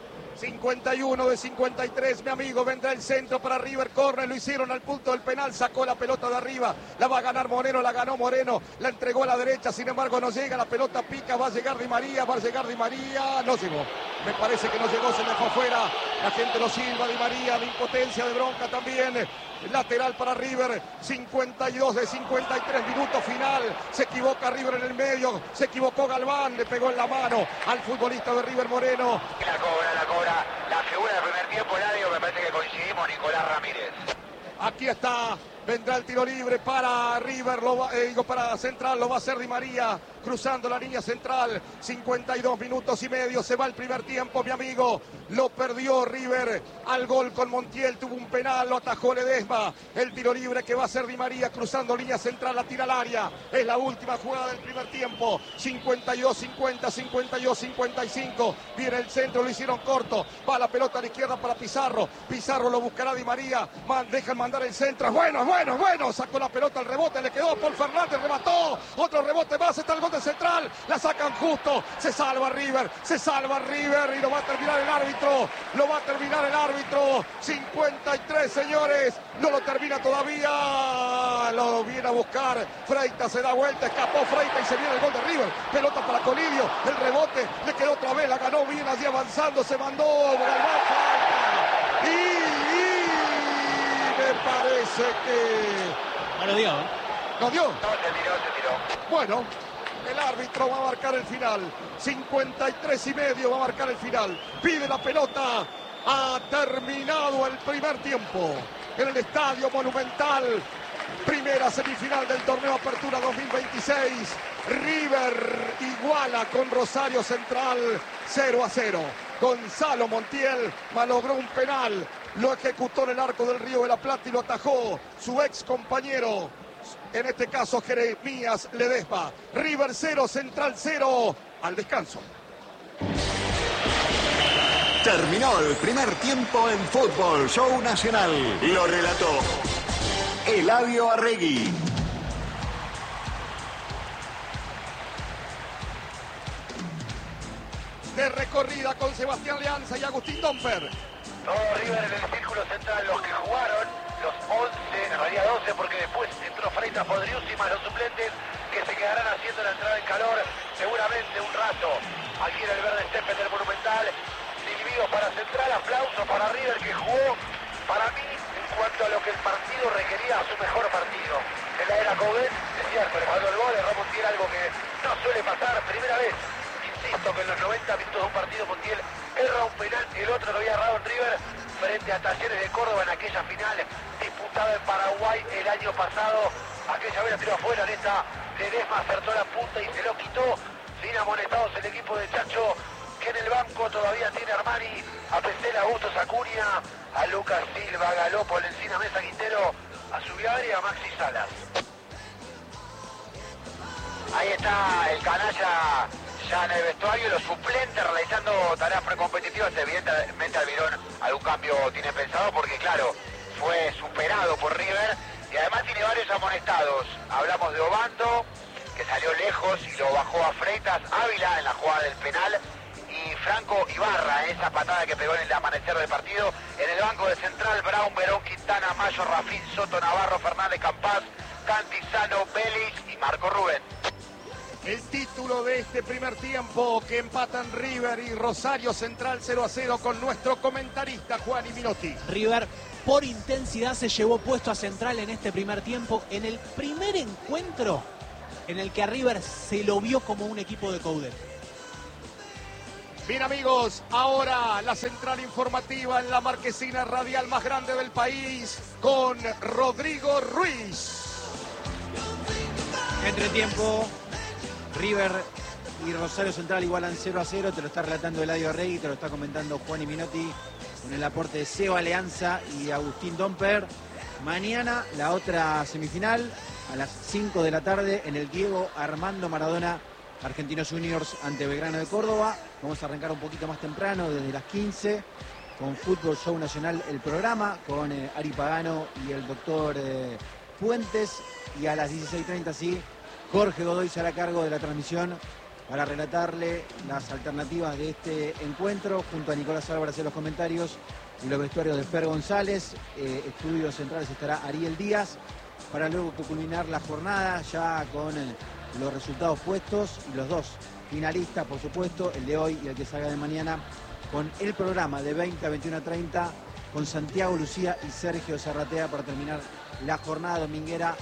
51 de 53, mi amigo, vendrá el centro para River, corre, lo hicieron al punto del penal, sacó la pelota de arriba, la va a ganar Moreno, la ganó Moreno, la entregó a la derecha, sin embargo no llega, la pelota pica, va a llegar Di María, no llegó, me parece que no llegó, se le fue afuera, la gente lo silba, Di María, de impotencia, de bronca también, lateral para River, 52 de 53, minuto final, se equivoca River en el medio, se equivocó Galván, le pegó en la mano al futbolista de River Moreno. La cobra, la figura del primer tiempo, Eladio, me parece que coincidimos, Nicolás Ramírez. Aquí está, vendrá el tiro libre para River, para Central, lo va a hacer Di María, cruzando la línea central, 52 minutos y medio, se va el primer tiempo, mi amigo, lo perdió River, al gol con Montiel, tuvo un penal, lo atajó Ledesma, el tiro libre que va a hacer Di María, cruzando línea central, la tira al área, es la última jugada del primer tiempo, 52-50, 52-55, viene el centro, lo hicieron corto, va la pelota a la izquierda para Pizarro, Pizarro lo buscará Di María, dejan mandar el centro, bueno, sacó la pelota al rebote, le quedó Paul Fernández, remató, otro rebote más, está el gol de Central, la sacan justo, se salva River y lo va a terminar el árbitro, 53 señores, no lo termina todavía, lo viene a buscar, Freitas se da vuelta, escapó Freitas y se viene el gol de River, pelota para Colidio, el rebote, le quedó otra vez, la ganó bien allí avanzando, se mandó, falta, me parece que... No lo dio, ¿eh? ¿No dio? No, se tiró. Bueno, el árbitro va a marcar el final. 53 y medio va a marcar el final. Pide la pelota. Ha terminado el primer tiempo en el Estadio Monumental. Primera semifinal del torneo Apertura 2026. River iguala con Rosario Central 0-0. Gonzalo Montiel malogró un penal. Lo ejecutó en el arco del Río de la Plata y lo atajó su ex compañero, en este caso Jeremías Ledesma. River 0, Central 0, al descanso. Terminó el primer tiempo en Fútbol Show Nacional. Lo relató Eladio Arregui. De recorrida con Sebastián Leanza y Agustín Domper. Todo River en el círculo central, los que jugaron, los 11, en realidad 12, porque después entró Freitas Podrius y más los suplentes que se quedarán haciendo la entrada en calor seguramente un rato aquí en el verde césped del Monumental. Silbido para Central, aplauso para River que jugó para mí el que el partido requería su mejor partido. En la era Coudet, es cierto, le faltó el gol, erró Montiel, algo que no suele pasar, primera vez. Insisto que en los 90 minutos de un partido Montiel erra un penal, el otro lo había errado en River frente a Talleres de Córdoba en aquella final disputada en Paraguay el año pasado. Aquella vez la tiró afuera, en esta Ledesma acertó la punta y se lo quitó sin amonestados el equipo de Chacho, que en el banco todavía tiene Armani, a Pesela, Augusto Sacuria, a Lucas Silva, a Galopol, Encina, Mesa, Quintero, a Subiari y a Maxi Salas. Ahí está el canalla ya en el vestuario, los suplentes realizando tareas precompetitivas. Evidentemente Almirón algún cambio tiene pensado porque claro, fue superado por River y además tiene varios amonestados. Hablamos de Obando, que salió lejos y lo bajó a Freitas, Ávila en la jugada del penal y Franco Ibarra, esa patada que pegó en el amanecer del partido. En el banco de Central, Brown, Verón, Quintana, Mayo, Rafín, Soto, Navarro, Fernández, Campás, Cantizano, Vélez y Marco Rubén. El título de este primer tiempo que empatan River y Rosario Central 0-0 con nuestro comentarista Juan Minotti. River por intensidad se llevó puesto a Central en este primer tiempo, en el primer encuentro en el que a River se lo vio como un equipo de Coudet. Bien amigos, ahora la central informativa en la marquesina radial más grande del país con Rodrigo Ruiz. Entretiempo, River y Rosario Central igualan 0-0, te lo está relatando Eladio Rey, te lo está comentando Juan Minotti con el aporte de Seba Leanza y Agustín Domper. Mañana la otra semifinal a las 5 de la tarde en el Diego Armando Maradona, Argentinos Juniors ante Belgrano de Córdoba. Vamos a arrancar un poquito más temprano, desde las 15, con Fútbol Show Nacional, el programa, con Ari Pagano y el doctor Fuentes. Y a las 16:30, sí, Jorge Godoy será a cargo de la transmisión para relatarle las alternativas de este encuentro, junto a Nicolás Álvarez en los comentarios y los vestuarios de Fer González. Estudios centrales estará Ariel Díaz, para luego culminar la jornada ya con los resultados puestos y los dos finalistas, por supuesto, el de hoy y el que salga de mañana, con el programa de 20 a 21:30 con Santiago Lucía y Sergio Zarratea para terminar la jornada dominguera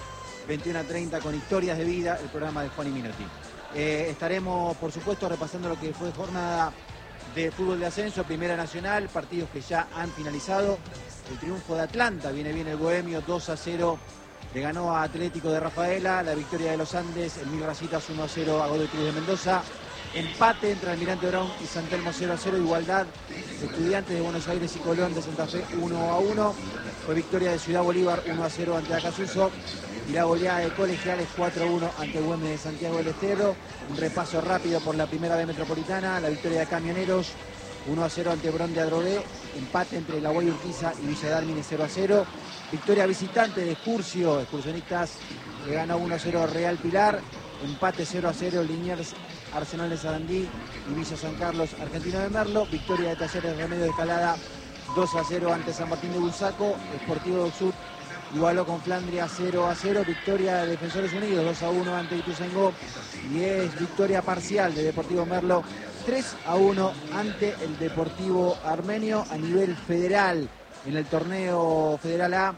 21:30 con Historias de Vida, el programa de Juan Minotti. Estaremos, por supuesto, repasando lo que fue jornada de fútbol de ascenso, Primera Nacional, partidos que ya han finalizado. El triunfo de Atlanta, viene bien el Bohemio, 2-0. Le ganó a Atlético de Rafaela, la victoria de los Andes, el Mil Racitas 1-0 a Godoy Cruz de Mendoza. Empate entre Almirante Brown y San Telmo 0-0, igualdad. Estudiantes de Buenos Aires y Colón de Santa Fe 1-1. Fue victoria de Ciudad Bolívar 1-0 ante Acasuso. Y la goleada de Colegiales 4-1 ante Güemes de Santiago del Estero. Un repaso rápido por la primera B Metropolitana, la victoria de Camioneros 1-0 ante Bron de Adrogué. Empate entre La Guay Urquiza y Villa Dálmine 0-0. Victoria visitante de Excursio, excursionistas que ganó 1-0 Real Pilar. Empate 0-0 Liniers, Arsenal de Sarandí y Villa San Carlos, Argentino de Merlo. Victoria de Talleres Remedio de Escalada 2-0 ante San Martín de Bursaco. Sportivo del Sur igualó con Flandria 0-0. Victoria de Defensores Unidos 2-1 ante Ituzaingó. Y es victoria parcial de Deportivo Merlo 3-1 ante el Deportivo Armenio. A nivel federal, en el torneo Federal A,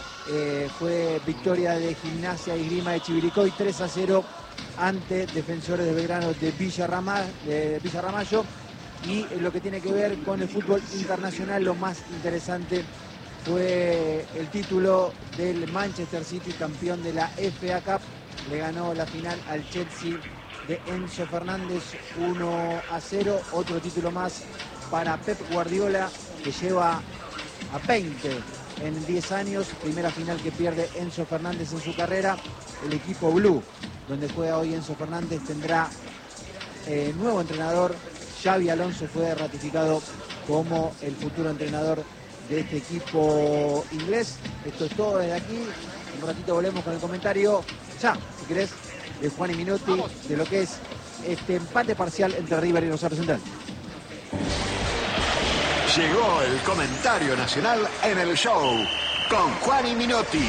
fue victoria de Gimnasia y Esgrima de Chivilcoy 3-0 ante Defensores de Belgrano de Villa Ramallo. Y lo que tiene que ver con el fútbol internacional, lo más interesante fue el título del Manchester City, campeón de la FA Cup. Le ganó la final al Chelsea de Enzo Fernández 1-0. Otro título más para Pep Guardiola, que lleva a 20 en 10 años. Primera final que pierde Enzo Fernández en su carrera. El equipo Blue, donde juega hoy Enzo Fernández, tendrá nuevo entrenador. Xabi Alonso fue ratificado como el futuro entrenador de este equipo inglés. Esto es todo desde aquí. Un ratito volvemos con el comentario, ya, si querés, de Juan Minotti, de lo que es este empate parcial entre River y Rosario Central. Llegó el comentario nacional en el show con Juan Minotti.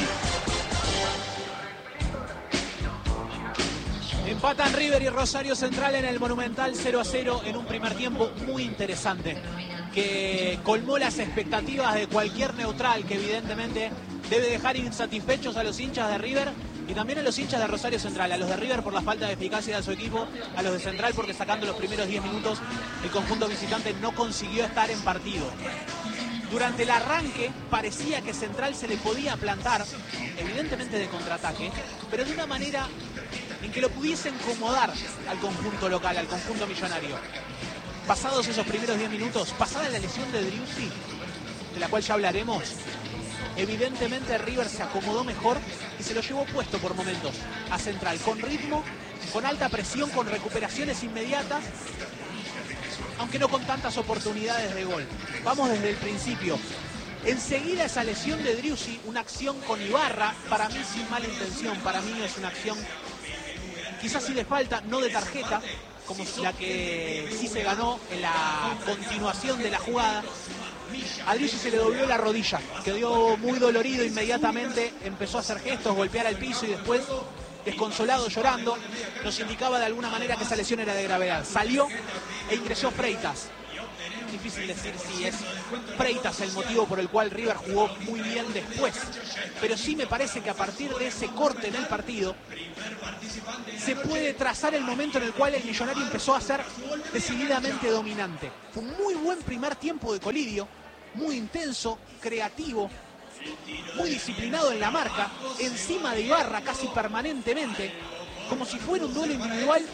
Empatan River y Rosario Central en el Monumental 0-0 en un primer tiempo muy interesante, que colmó las expectativas de cualquier neutral que evidentemente debe dejar insatisfechos a los hinchas de River y también a los hinchas de Rosario Central, a los de River por la falta de eficacia de su equipo, a los de Central porque sacando los primeros 10 minutos el conjunto visitante no consiguió estar en partido. Durante el arranque parecía que Central se le podía plantar, evidentemente de contraataque, pero de una manera en que lo pudiese incomodar al conjunto local, al conjunto millonario. Pasados esos primeros 10 minutos, pasada la lesión de Driussi, de la cual ya hablaremos, evidentemente River se acomodó mejor y se lo llevó puesto por momentos a Central, con ritmo, con alta presión, con recuperaciones inmediatas, aunque no con tantas oportunidades de gol. Vamos desde el principio. Enseguida esa lesión de Driussi, una acción con Ibarra, para mí sin mala intención, para mí es una acción quizás sí de falta, no de tarjeta, como la que sí se ganó en la continuación de la jugada. A Driussi se le dobló la rodilla, quedó muy dolorido inmediatamente, empezó a hacer gestos, golpear al piso y después, desconsolado, llorando, nos indicaba de alguna manera que esa lesión era de gravedad. Salió e ingresó Freitas. Difícil decir si es Freitas el motivo por el cual River jugó muy bien después, pero sí me parece que a partir de ese corte en el partido se puede trazar el momento en el cual el Millonario empezó a ser decididamente dominante. Fue un muy buen primer tiempo de Colidio, muy intenso, creativo, muy disciplinado en la marca, encima de Ibarra casi permanentemente, como si fuera un duelo individual.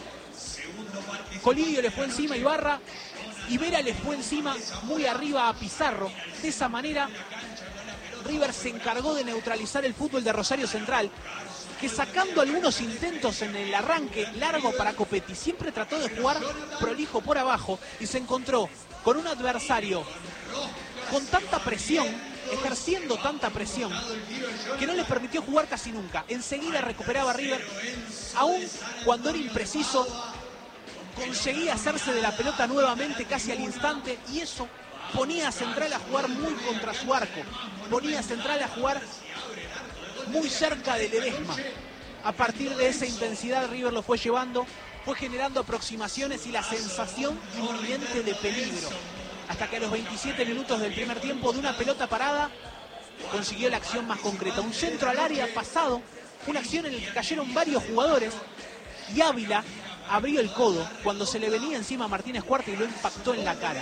Colidio le fue encima a Ibarra y Vera le fue encima muy arriba a Pizarro. De esa manera River se encargó de neutralizar el fútbol de Rosario Central, que sacando algunos intentos en el arranque largo para Copetti, siempre trató de jugar prolijo por abajo y se encontró con un adversario con tanta presión, ejerciendo tanta presión, que no les permitió jugar casi nunca. Enseguida recuperaba River, aún cuando era impreciso, conseguía hacerse de la pelota nuevamente casi al instante, y eso ponía a Central a jugar muy contra su arco, ponía a Central a jugar muy cerca de Ledesma. A partir de esa intensidad River lo fue llevando, fue generando aproximaciones y la sensación inminente de peligro, hasta que a los 27 minutos del primer tiempo, de una pelota parada, consiguió la acción más concreta. Un centro al área pasado, una acción en la que cayeron varios jugadores, y Ávila abrió el codo cuando se le venía encima a Martínez Cuarta y lo impactó en la cara.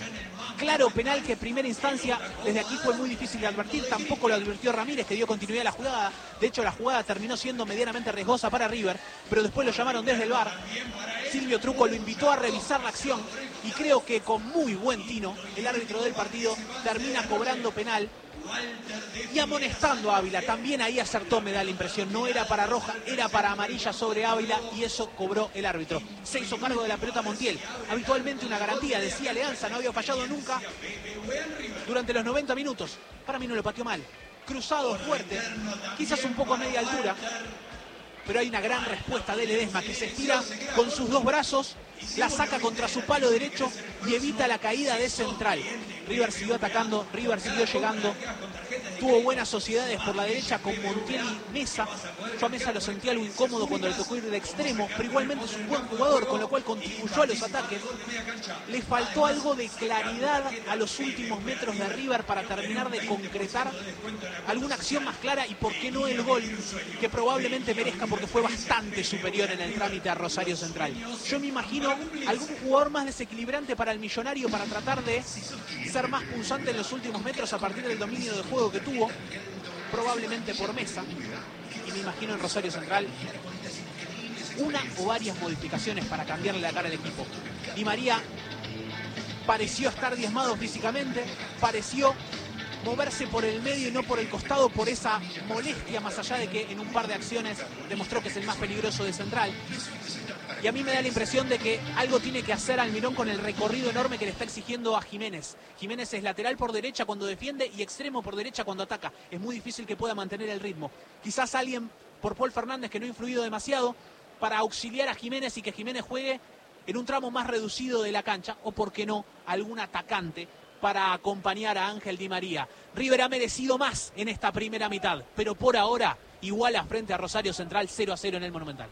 Claro penal que en primera instancia desde aquí fue muy difícil de advertir, tampoco lo advirtió Ramírez, que dio continuidad a la jugada. De hecho la jugada terminó siendo medianamente riesgosa para River, pero después lo llamaron desde el VAR. Silvio Truco lo invitó a revisar la acción y creo que con muy buen tino el árbitro del partido termina cobrando penal y amonestando a Ávila. También ahí acertó, me da la impresión, no era para roja, era para amarilla sobre Ávila, y eso cobró el árbitro. Se hizo cargo de la pelota Montiel, habitualmente una garantía, decía Leanza, no había fallado nunca durante los 90 minutos. Para mí no lo pateó mal, cruzado fuerte, quizás un poco a media altura, pero hay una gran respuesta de Ledesma, que se estira con sus dos brazos, la saca contra su palo derecho y evita la caída de Central. River siguió atacando, River siguió llegando, tuvo buenas sociedades por la derecha con Montiel y Mesa. Yo a Mesa lo sentí algo incómodo cuando le tocó ir de extremo, pero igualmente es un buen jugador, con lo cual contribuyó a los ataques. Le faltó algo de claridad a los últimos metros de River para terminar de concretar alguna acción más clara, y por qué no el gol, que probablemente merezca porque fue bastante superior en el trámite a Rosario Central. Yo me imagino algún jugador más desequilibrante para el Millonario, para tratar de ser más punzante en los últimos metros a partir del dominio de juego que tuvo, probablemente por Mesa. Y me imagino en Rosario Central una o varias modificaciones para cambiarle la cara al equipo. Di María pareció estar diezmado físicamente, pareció moverse por el medio y no por el costado, por esa molestia, más allá de que en un par de acciones demostró que es el más peligroso de Central. Y a mí me da la impresión de que algo tiene que hacer Almirón con el recorrido enorme que le está exigiendo a Jiménez. Jiménez es lateral por derecha cuando defiende y extremo por derecha cuando ataca. Es muy difícil que pueda mantener el ritmo. Quizás alguien por Paul Fernández, que no ha influido demasiado, para auxiliar a Jiménez y que Jiménez juegue en un tramo más reducido de la cancha, o por qué no, algún atacante para acompañar a Ángel Di María. River ha merecido más en esta primera mitad, pero por ahora iguala frente a Rosario Central 0-0 en el Monumental.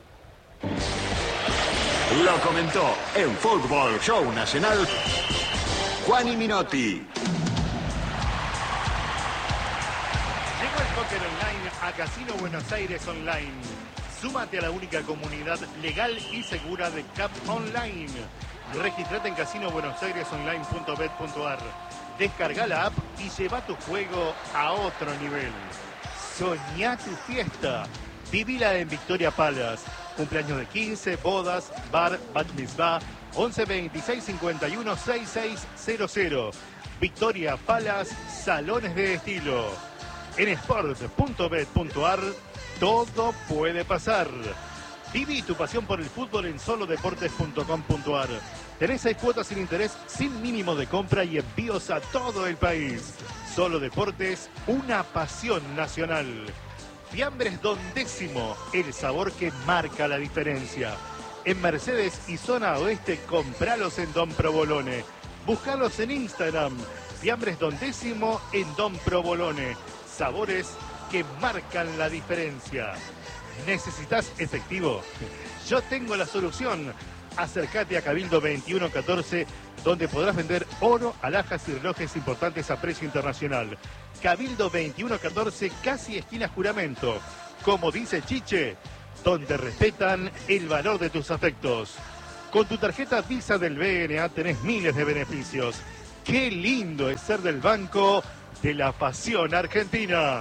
Lo comentó en Fútbol Show Nacional Juan y Minotti. Llegó el póker online a Casino Buenos Aires Online. Súmate a la única comunidad legal y segura de CAP Online. Registrate en casinobuenosairesonline.bet.ar. Descarga la app y lleva tu juego a otro nivel. Soñá tu fiesta. Vivila en Victoria Palace. Cumpleaños de 15, bodas, bar, bat mitzvah. 11 26 51 6600. Victoria Palace, salones de estilo. En sport.bet.ar todo puede pasar. Viví tu pasión por el fútbol en solodeportes.com.ar. Tenés 6 cuotas sin interés, sin mínimo de compra y envíos a todo el país. Solo Deportes, una pasión nacional. Fiambres Don Décimo, el sabor que marca la diferencia. En Mercedes y zona oeste, compralos en Don Provolone. Búscalos en Instagram. Fiambres Don Décimo en Don Provolone. Sabores que marcan la diferencia. ¿Necesitas efectivo? Yo tengo la solución. Acércate a Cabildo 2114, donde podrás vender oro, alhajas y relojes importantes a precio internacional. Cabildo 2114, casi esquina Juramento. Como dice Chiche, donde respetan el valor de tus afectos. Con tu tarjeta Visa del BNA tenés miles de beneficios. ¡Qué lindo es ser del banco de la pasión argentina!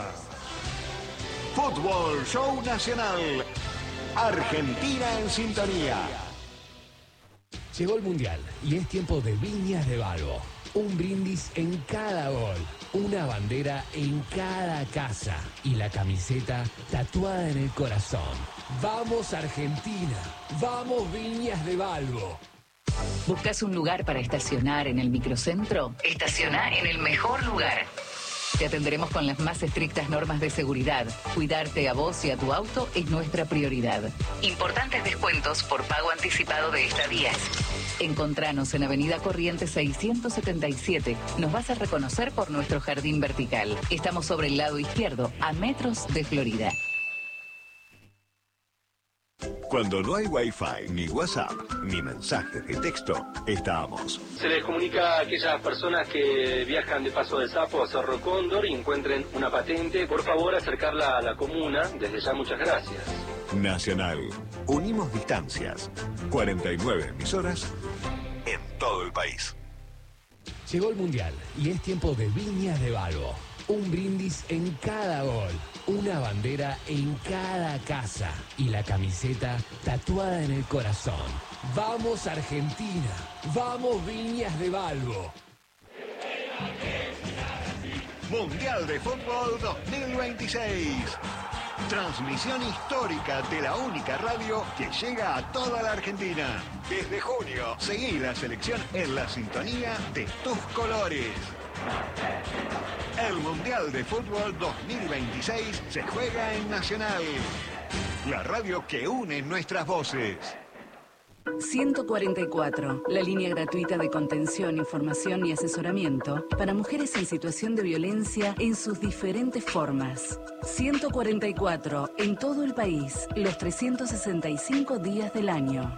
Fútbol Show Nacional. Argentina en sintonía. Llegó el Mundial y es tiempo de Viñas de Balbo. Un brindis en cada gol, una bandera en cada casa y la camiseta tatuada en el corazón. ¡Vamos Argentina! ¡Vamos Viñas de Balbo! ¿Buscas un lugar para estacionar en el microcentro? Estaciona en el mejor lugar. Te atenderemos con las más estrictas normas de seguridad. Cuidarte a vos y a tu auto es nuestra prioridad. Importantes descuentos por pago anticipado de estadías. Encontranos en Avenida Corrientes 677. Nos vas a reconocer por nuestro jardín vertical. Estamos sobre el lado izquierdo, a metros de Florida. Cuando no hay Wi-Fi, ni WhatsApp, ni mensajes de texto, estamos. Se les comunica a aquellas personas que viajan de Paso del Sapo a Cerro Cóndor y encuentren una patente. Por favor, acercarla a la comuna. Desde ya, muchas gracias. Nacional. Unimos distancias. 49 emisoras en todo el país. Llegó el Mundial y es tiempo de Viñas de Balbo. Un brindis en cada gol, una bandera en cada casa y la camiseta tatuada en el corazón. ¡Vamos Argentina! ¡Vamos Viñas de Balbo! Mundial de Fútbol 2026. Transmisión histórica de la única radio que llega a toda la Argentina. Desde junio, seguí la selección en la sintonía de tus colores. El Mundial de Fútbol 2026 se juega en Nacional, la radio que une nuestras voces. 144, la línea gratuita de contención, información y asesoramiento para mujeres en situación de violencia en sus diferentes formas. 144, en todo el país, los 365 días del año.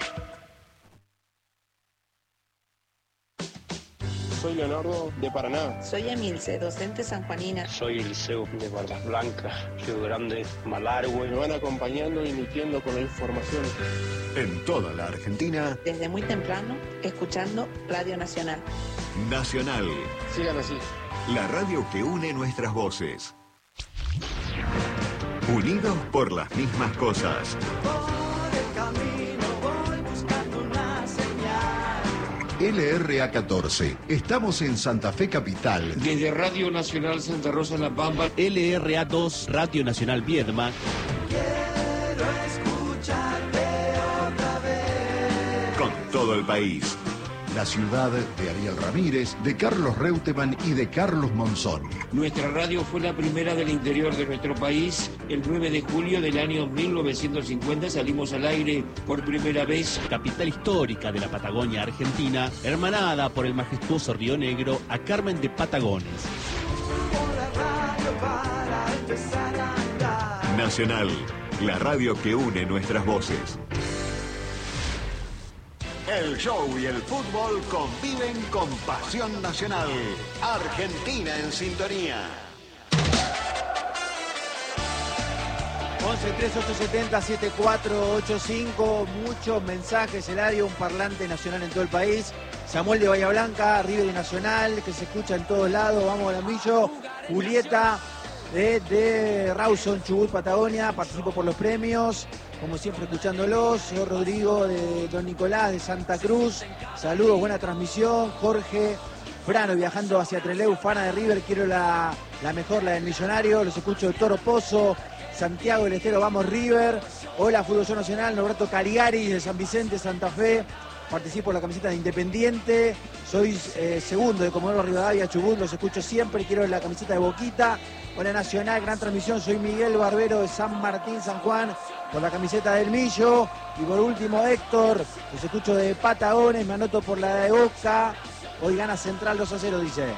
Soy Leonardo, de Paraná. Soy Emilce, docente sanjuanina. Soy Eliseo, de Barras Blancas, Río Grande, Malargüe. Me van acompañando y nutriendo con la información. En toda la Argentina. Desde muy temprano, escuchando Radio Nacional. Nacional. Sigan así. La radio que une nuestras voces. Unidos por las mismas cosas. LRA14. Estamos en Santa Fe Capital. Desde Radio Nacional Santa Rosa La Pampa. LRA2, Radio Nacional Viedma. Quiero escucharte otra vez. Con todo el país. La ciudad de Ariel Ramírez, de Carlos Reutemann y de Carlos Monzón. Nuestra radio fue la primera del interior de nuestro país. El 9 de julio del año 1950 salimos al aire por primera vez. Capital histórica de la Patagonia Argentina, hermanada por el majestuoso Río Negro a Carmen de Patagones. Nacional, la radio que une nuestras voces. El show y el fútbol conviven con pasión nacional. Argentina en sintonía. 11-3870-7485, muchos mensajes, Eladio, un parlante nacional en todo el país. Samuel de Bahía Blanca, River y Nacional, que se escucha en todos lados, vamos Gambrillo. Julieta de Rawson, Chubut, Patagonia, participo por los premios, como siempre escuchándolos. Señor Rodrigo de Don Nicolás de Santa Cruz, saludos, buena transmisión. Jorge Frano viajando hacia Trelew, fana de River, quiero la mejor, la del Millonario, los escucho de Toro Pozo. Santiago del Estero, vamos River. Hola, Fútbol Show Nacional, Norberto Caligari de San Vicente, Santa Fe. Participo por la camiseta de Independiente. Soy segundo de Comodoro Rivadavia, Chubut, los escucho siempre. Quiero la camiseta de Boquita. Hola Nacional, gran transmisión. Soy Miguel Barbero de San Martín, San Juan, por la camiseta del Millo. Y por último, Héctor, los escucho de Patagones, me anoto por la de Boca. Hoy gana Central 2-0, dice.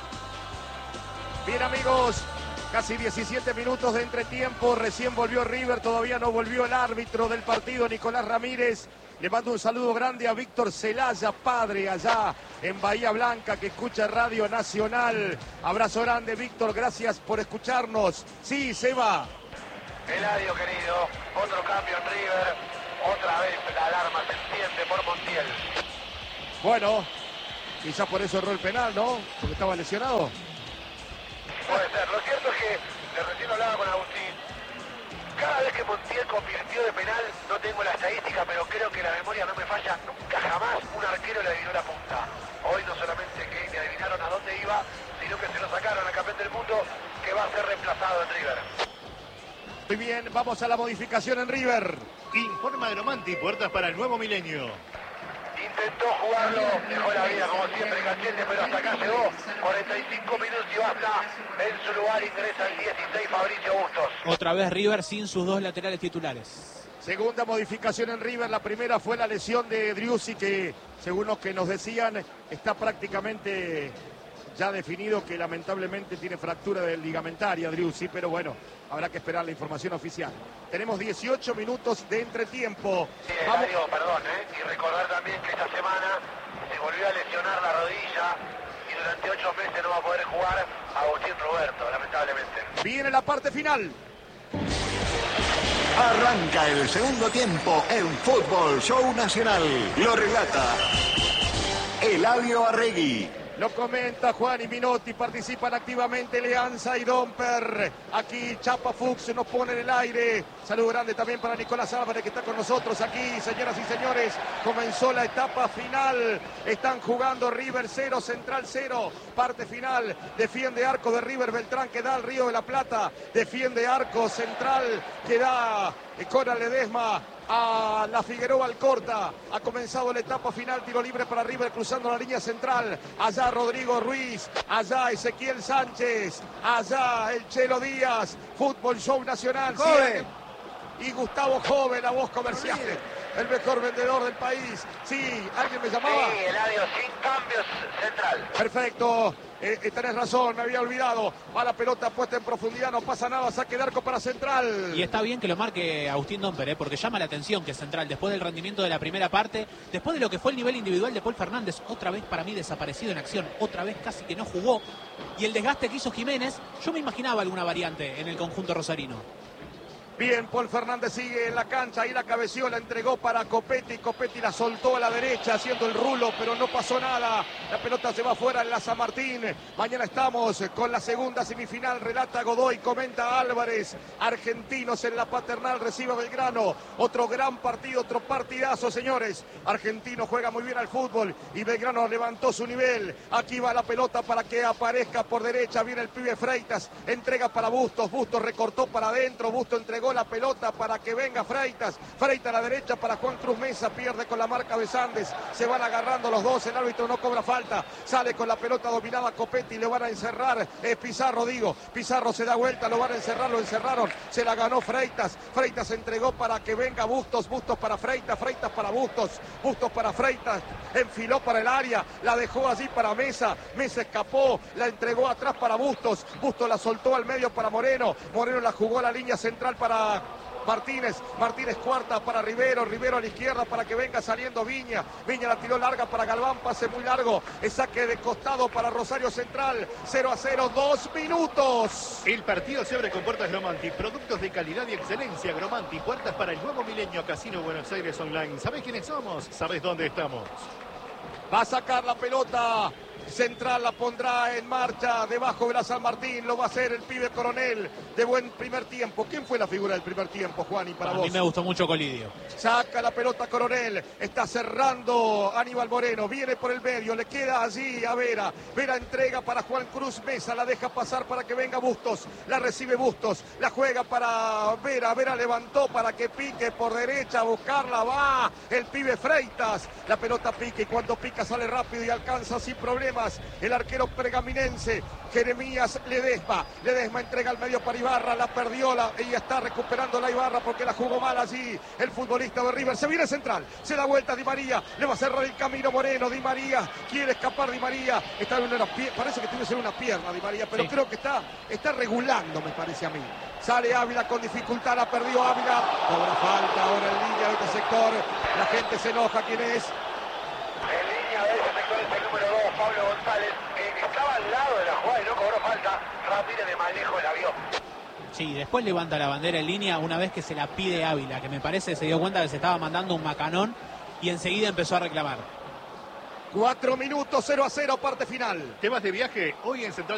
Bien, amigos. Casi 17 minutos de entretiempo, recién volvió River, todavía no volvió el árbitro del partido, Nicolás Ramírez. Le mando un saludo grande a Víctor Celaya, padre, allá en Bahía Blanca, que escucha Radio Nacional. Abrazo grande, Víctor, gracias por escucharnos. Sí, Seba. Eladio, querido, otro cambio en River, otra vez la alarma se enciende por Montiel. Bueno, quizás por eso erró el penal, ¿no? Porque estaba lesionado. Puede ser. Lo cierto es que, recién hablaba con Agustín, cada vez que Montiel convirtió de penal, no tengo la estadística, pero creo que la memoria no me falla, nunca jamás un arquero le adivinó la punta. Hoy no solamente que le adivinaron a dónde iba, sino que se lo sacaron al campeón del mundo, que va a ser reemplazado en River. Muy bien, vamos a la modificación en River. Informa Gromanti, puertas para el nuevo milenio. Intentó jugarlo, dejó la vida como siempre Cachete, pero hasta acá llegó. 45 minutos y basta. En su lugar ingresa el 16 Fabricio Bustos. Otra vez River sin sus dos laterales titulares. Segunda modificación en River. La primera fue la lesión de Driussi, que según los que nos decían está prácticamente ya definido que lamentablemente tiene fractura del ligamentaria Driussi, pero bueno, habrá que esperar la información oficial. Tenemos 18 minutos de entretiempo. Sí, Eladio, perdón, y recordar también que esta semana se volvió a lesionar la rodilla y durante 8 meses no va a poder jugar Agustín Roberto, lamentablemente. Viene la parte final. Arranca el segundo tiempo en Fútbol Show Nacional. Lo relata Eladio Arregui. Lo comenta Juan y Minotti, participan activamente Leanza y Domper. Aquí Chapa Fuchs nos pone en el aire. Saludo grande también para Nicolás Álvarez, que está con nosotros aquí. Señoras y señores, comenzó la etapa final. Están jugando River 0, Central 0. Parte final, defiende arco de River Beltrán, que da al Río de la Plata. Defiende arco Central, que da Coral Ledesma a la Figueroa Alcorta. Ha comenzado la etapa final, tiro libre para River cruzando la línea central. Allá Rodrigo Ruiz, allá Ezequiel Sánchez, allá el Chelo Díaz. Fútbol Show Nacional. Y Gustavo Jove, la voz comercial, el mejor vendedor del país. Sí, ¿alguien me llamaba? Sí, Eladio, sin cambios, Central. Perfecto. Tenés razón, me había olvidado. Va la pelota puesta en profundidad, no pasa nada, saque de arco para Central. Y está bien que lo marque Agustín Domper, porque llama la atención que Central, después del rendimiento de la primera parte, después de lo que fue el nivel individual de Paul Fernández, otra vez para mí desaparecido en acción, otra vez casi que no jugó, y el desgaste que hizo Jiménez, yo me imaginaba alguna variante en el conjunto rosarino. Bien, Paul Fernández sigue en la cancha, ahí la cabeció, la entregó para Copetti, Copetti la soltó a la derecha haciendo el rulo, pero no pasó nada, la pelota se va afuera en la San Martín. Mañana estamos con la segunda semifinal, relata Godoy, comenta Álvarez. Argentinos en la Paternal recibe a Belgrano, otro gran partido, otro partidazo, señores. Argentino juega muy bien al fútbol y Belgrano levantó su nivel. Aquí va la pelota para que aparezca por derecha, viene el pibe Freitas, entrega para Bustos, Bustos recortó para adentro, Bustos entregó la pelota para que venga Freitas, Freitas a la derecha para Juan Cruz Mesa, pierde con la marca de Sandes, se van agarrando los dos, el árbitro no cobra falta, sale con la pelota dominada Copetti, le van a encerrar, es Pizarro, digo, Pizarro se da vuelta, lo van a encerrar, lo encerraron, se la ganó Freitas, Freitas entregó para que venga Bustos, Bustos para Freitas, Freitas para Bustos, Bustos para Freitas, enfiló para el área, la dejó allí para Mesa, Mesa escapó, la entregó atrás para Bustos, Bustos la soltó al medio para Moreno, Moreno la jugó a la línea central para Martínez cuarta para Rivero a la izquierda para que venga saliendo Viña la tiró larga para Galván, pase muy largo, el saque de costado para Rosario Central, 0-0, 2 minutos. El partido se abre con Puertas Gromanti, productos de calidad y excelencia. Gromanti, puertas para el nuevo milenio, Casino Buenos Aires Online. ¿Sabés quiénes somos? ¿Sabés dónde estamos? Va a sacar la pelota Central, la pondrá en marcha debajo de la San Martín, lo va a hacer el pibe Coronel, de buen primer tiempo. ¿Quién fue la figura del primer tiempo, Juani, para vos? A mí me gustó mucho Colidio. Saca la pelota Coronel, está cerrando Aníbal Moreno, viene por el medio, le queda allí a Vera entrega para Juan Cruz Mesa, la deja pasar para que venga Bustos, la recibe Bustos, la juega para Vera levantó para que pique por derecha, a buscarla, va el pibe Freitas, la pelota pique y cuando pica sale rápido y alcanza sin problemas el arquero pergaminense Jeremías Ledesma entrega al medio para Ibarra, la perdió y está recuperando la Ibarra porque la jugó mal allí el futbolista de River. Se viene Central, se da vuelta Di María, le va a cerrar el camino Moreno, Di María quiere escapar, Di María está en una parece que tiene que ser una pierna Di María, pero sí, creo que está regulando, me parece a mí. Sale Ávila con dificultad, la perdió Ávila, cobra falta ahora en línea de este sector, la gente se enoja. ¿Quién es? En línea de ese sector es el número 2, Pablo González, que estaba al lado de la jugada y no cobró falta. Ramírez de Manejo la vio. Sí, después levanta la bandera en línea una vez que se la pide Ávila, que me parece se dio cuenta que se estaba mandando un macanón y enseguida empezó a reclamar. 4 minutos, 0-0, parte final. ¿Te vas de viaje? Hoy en Central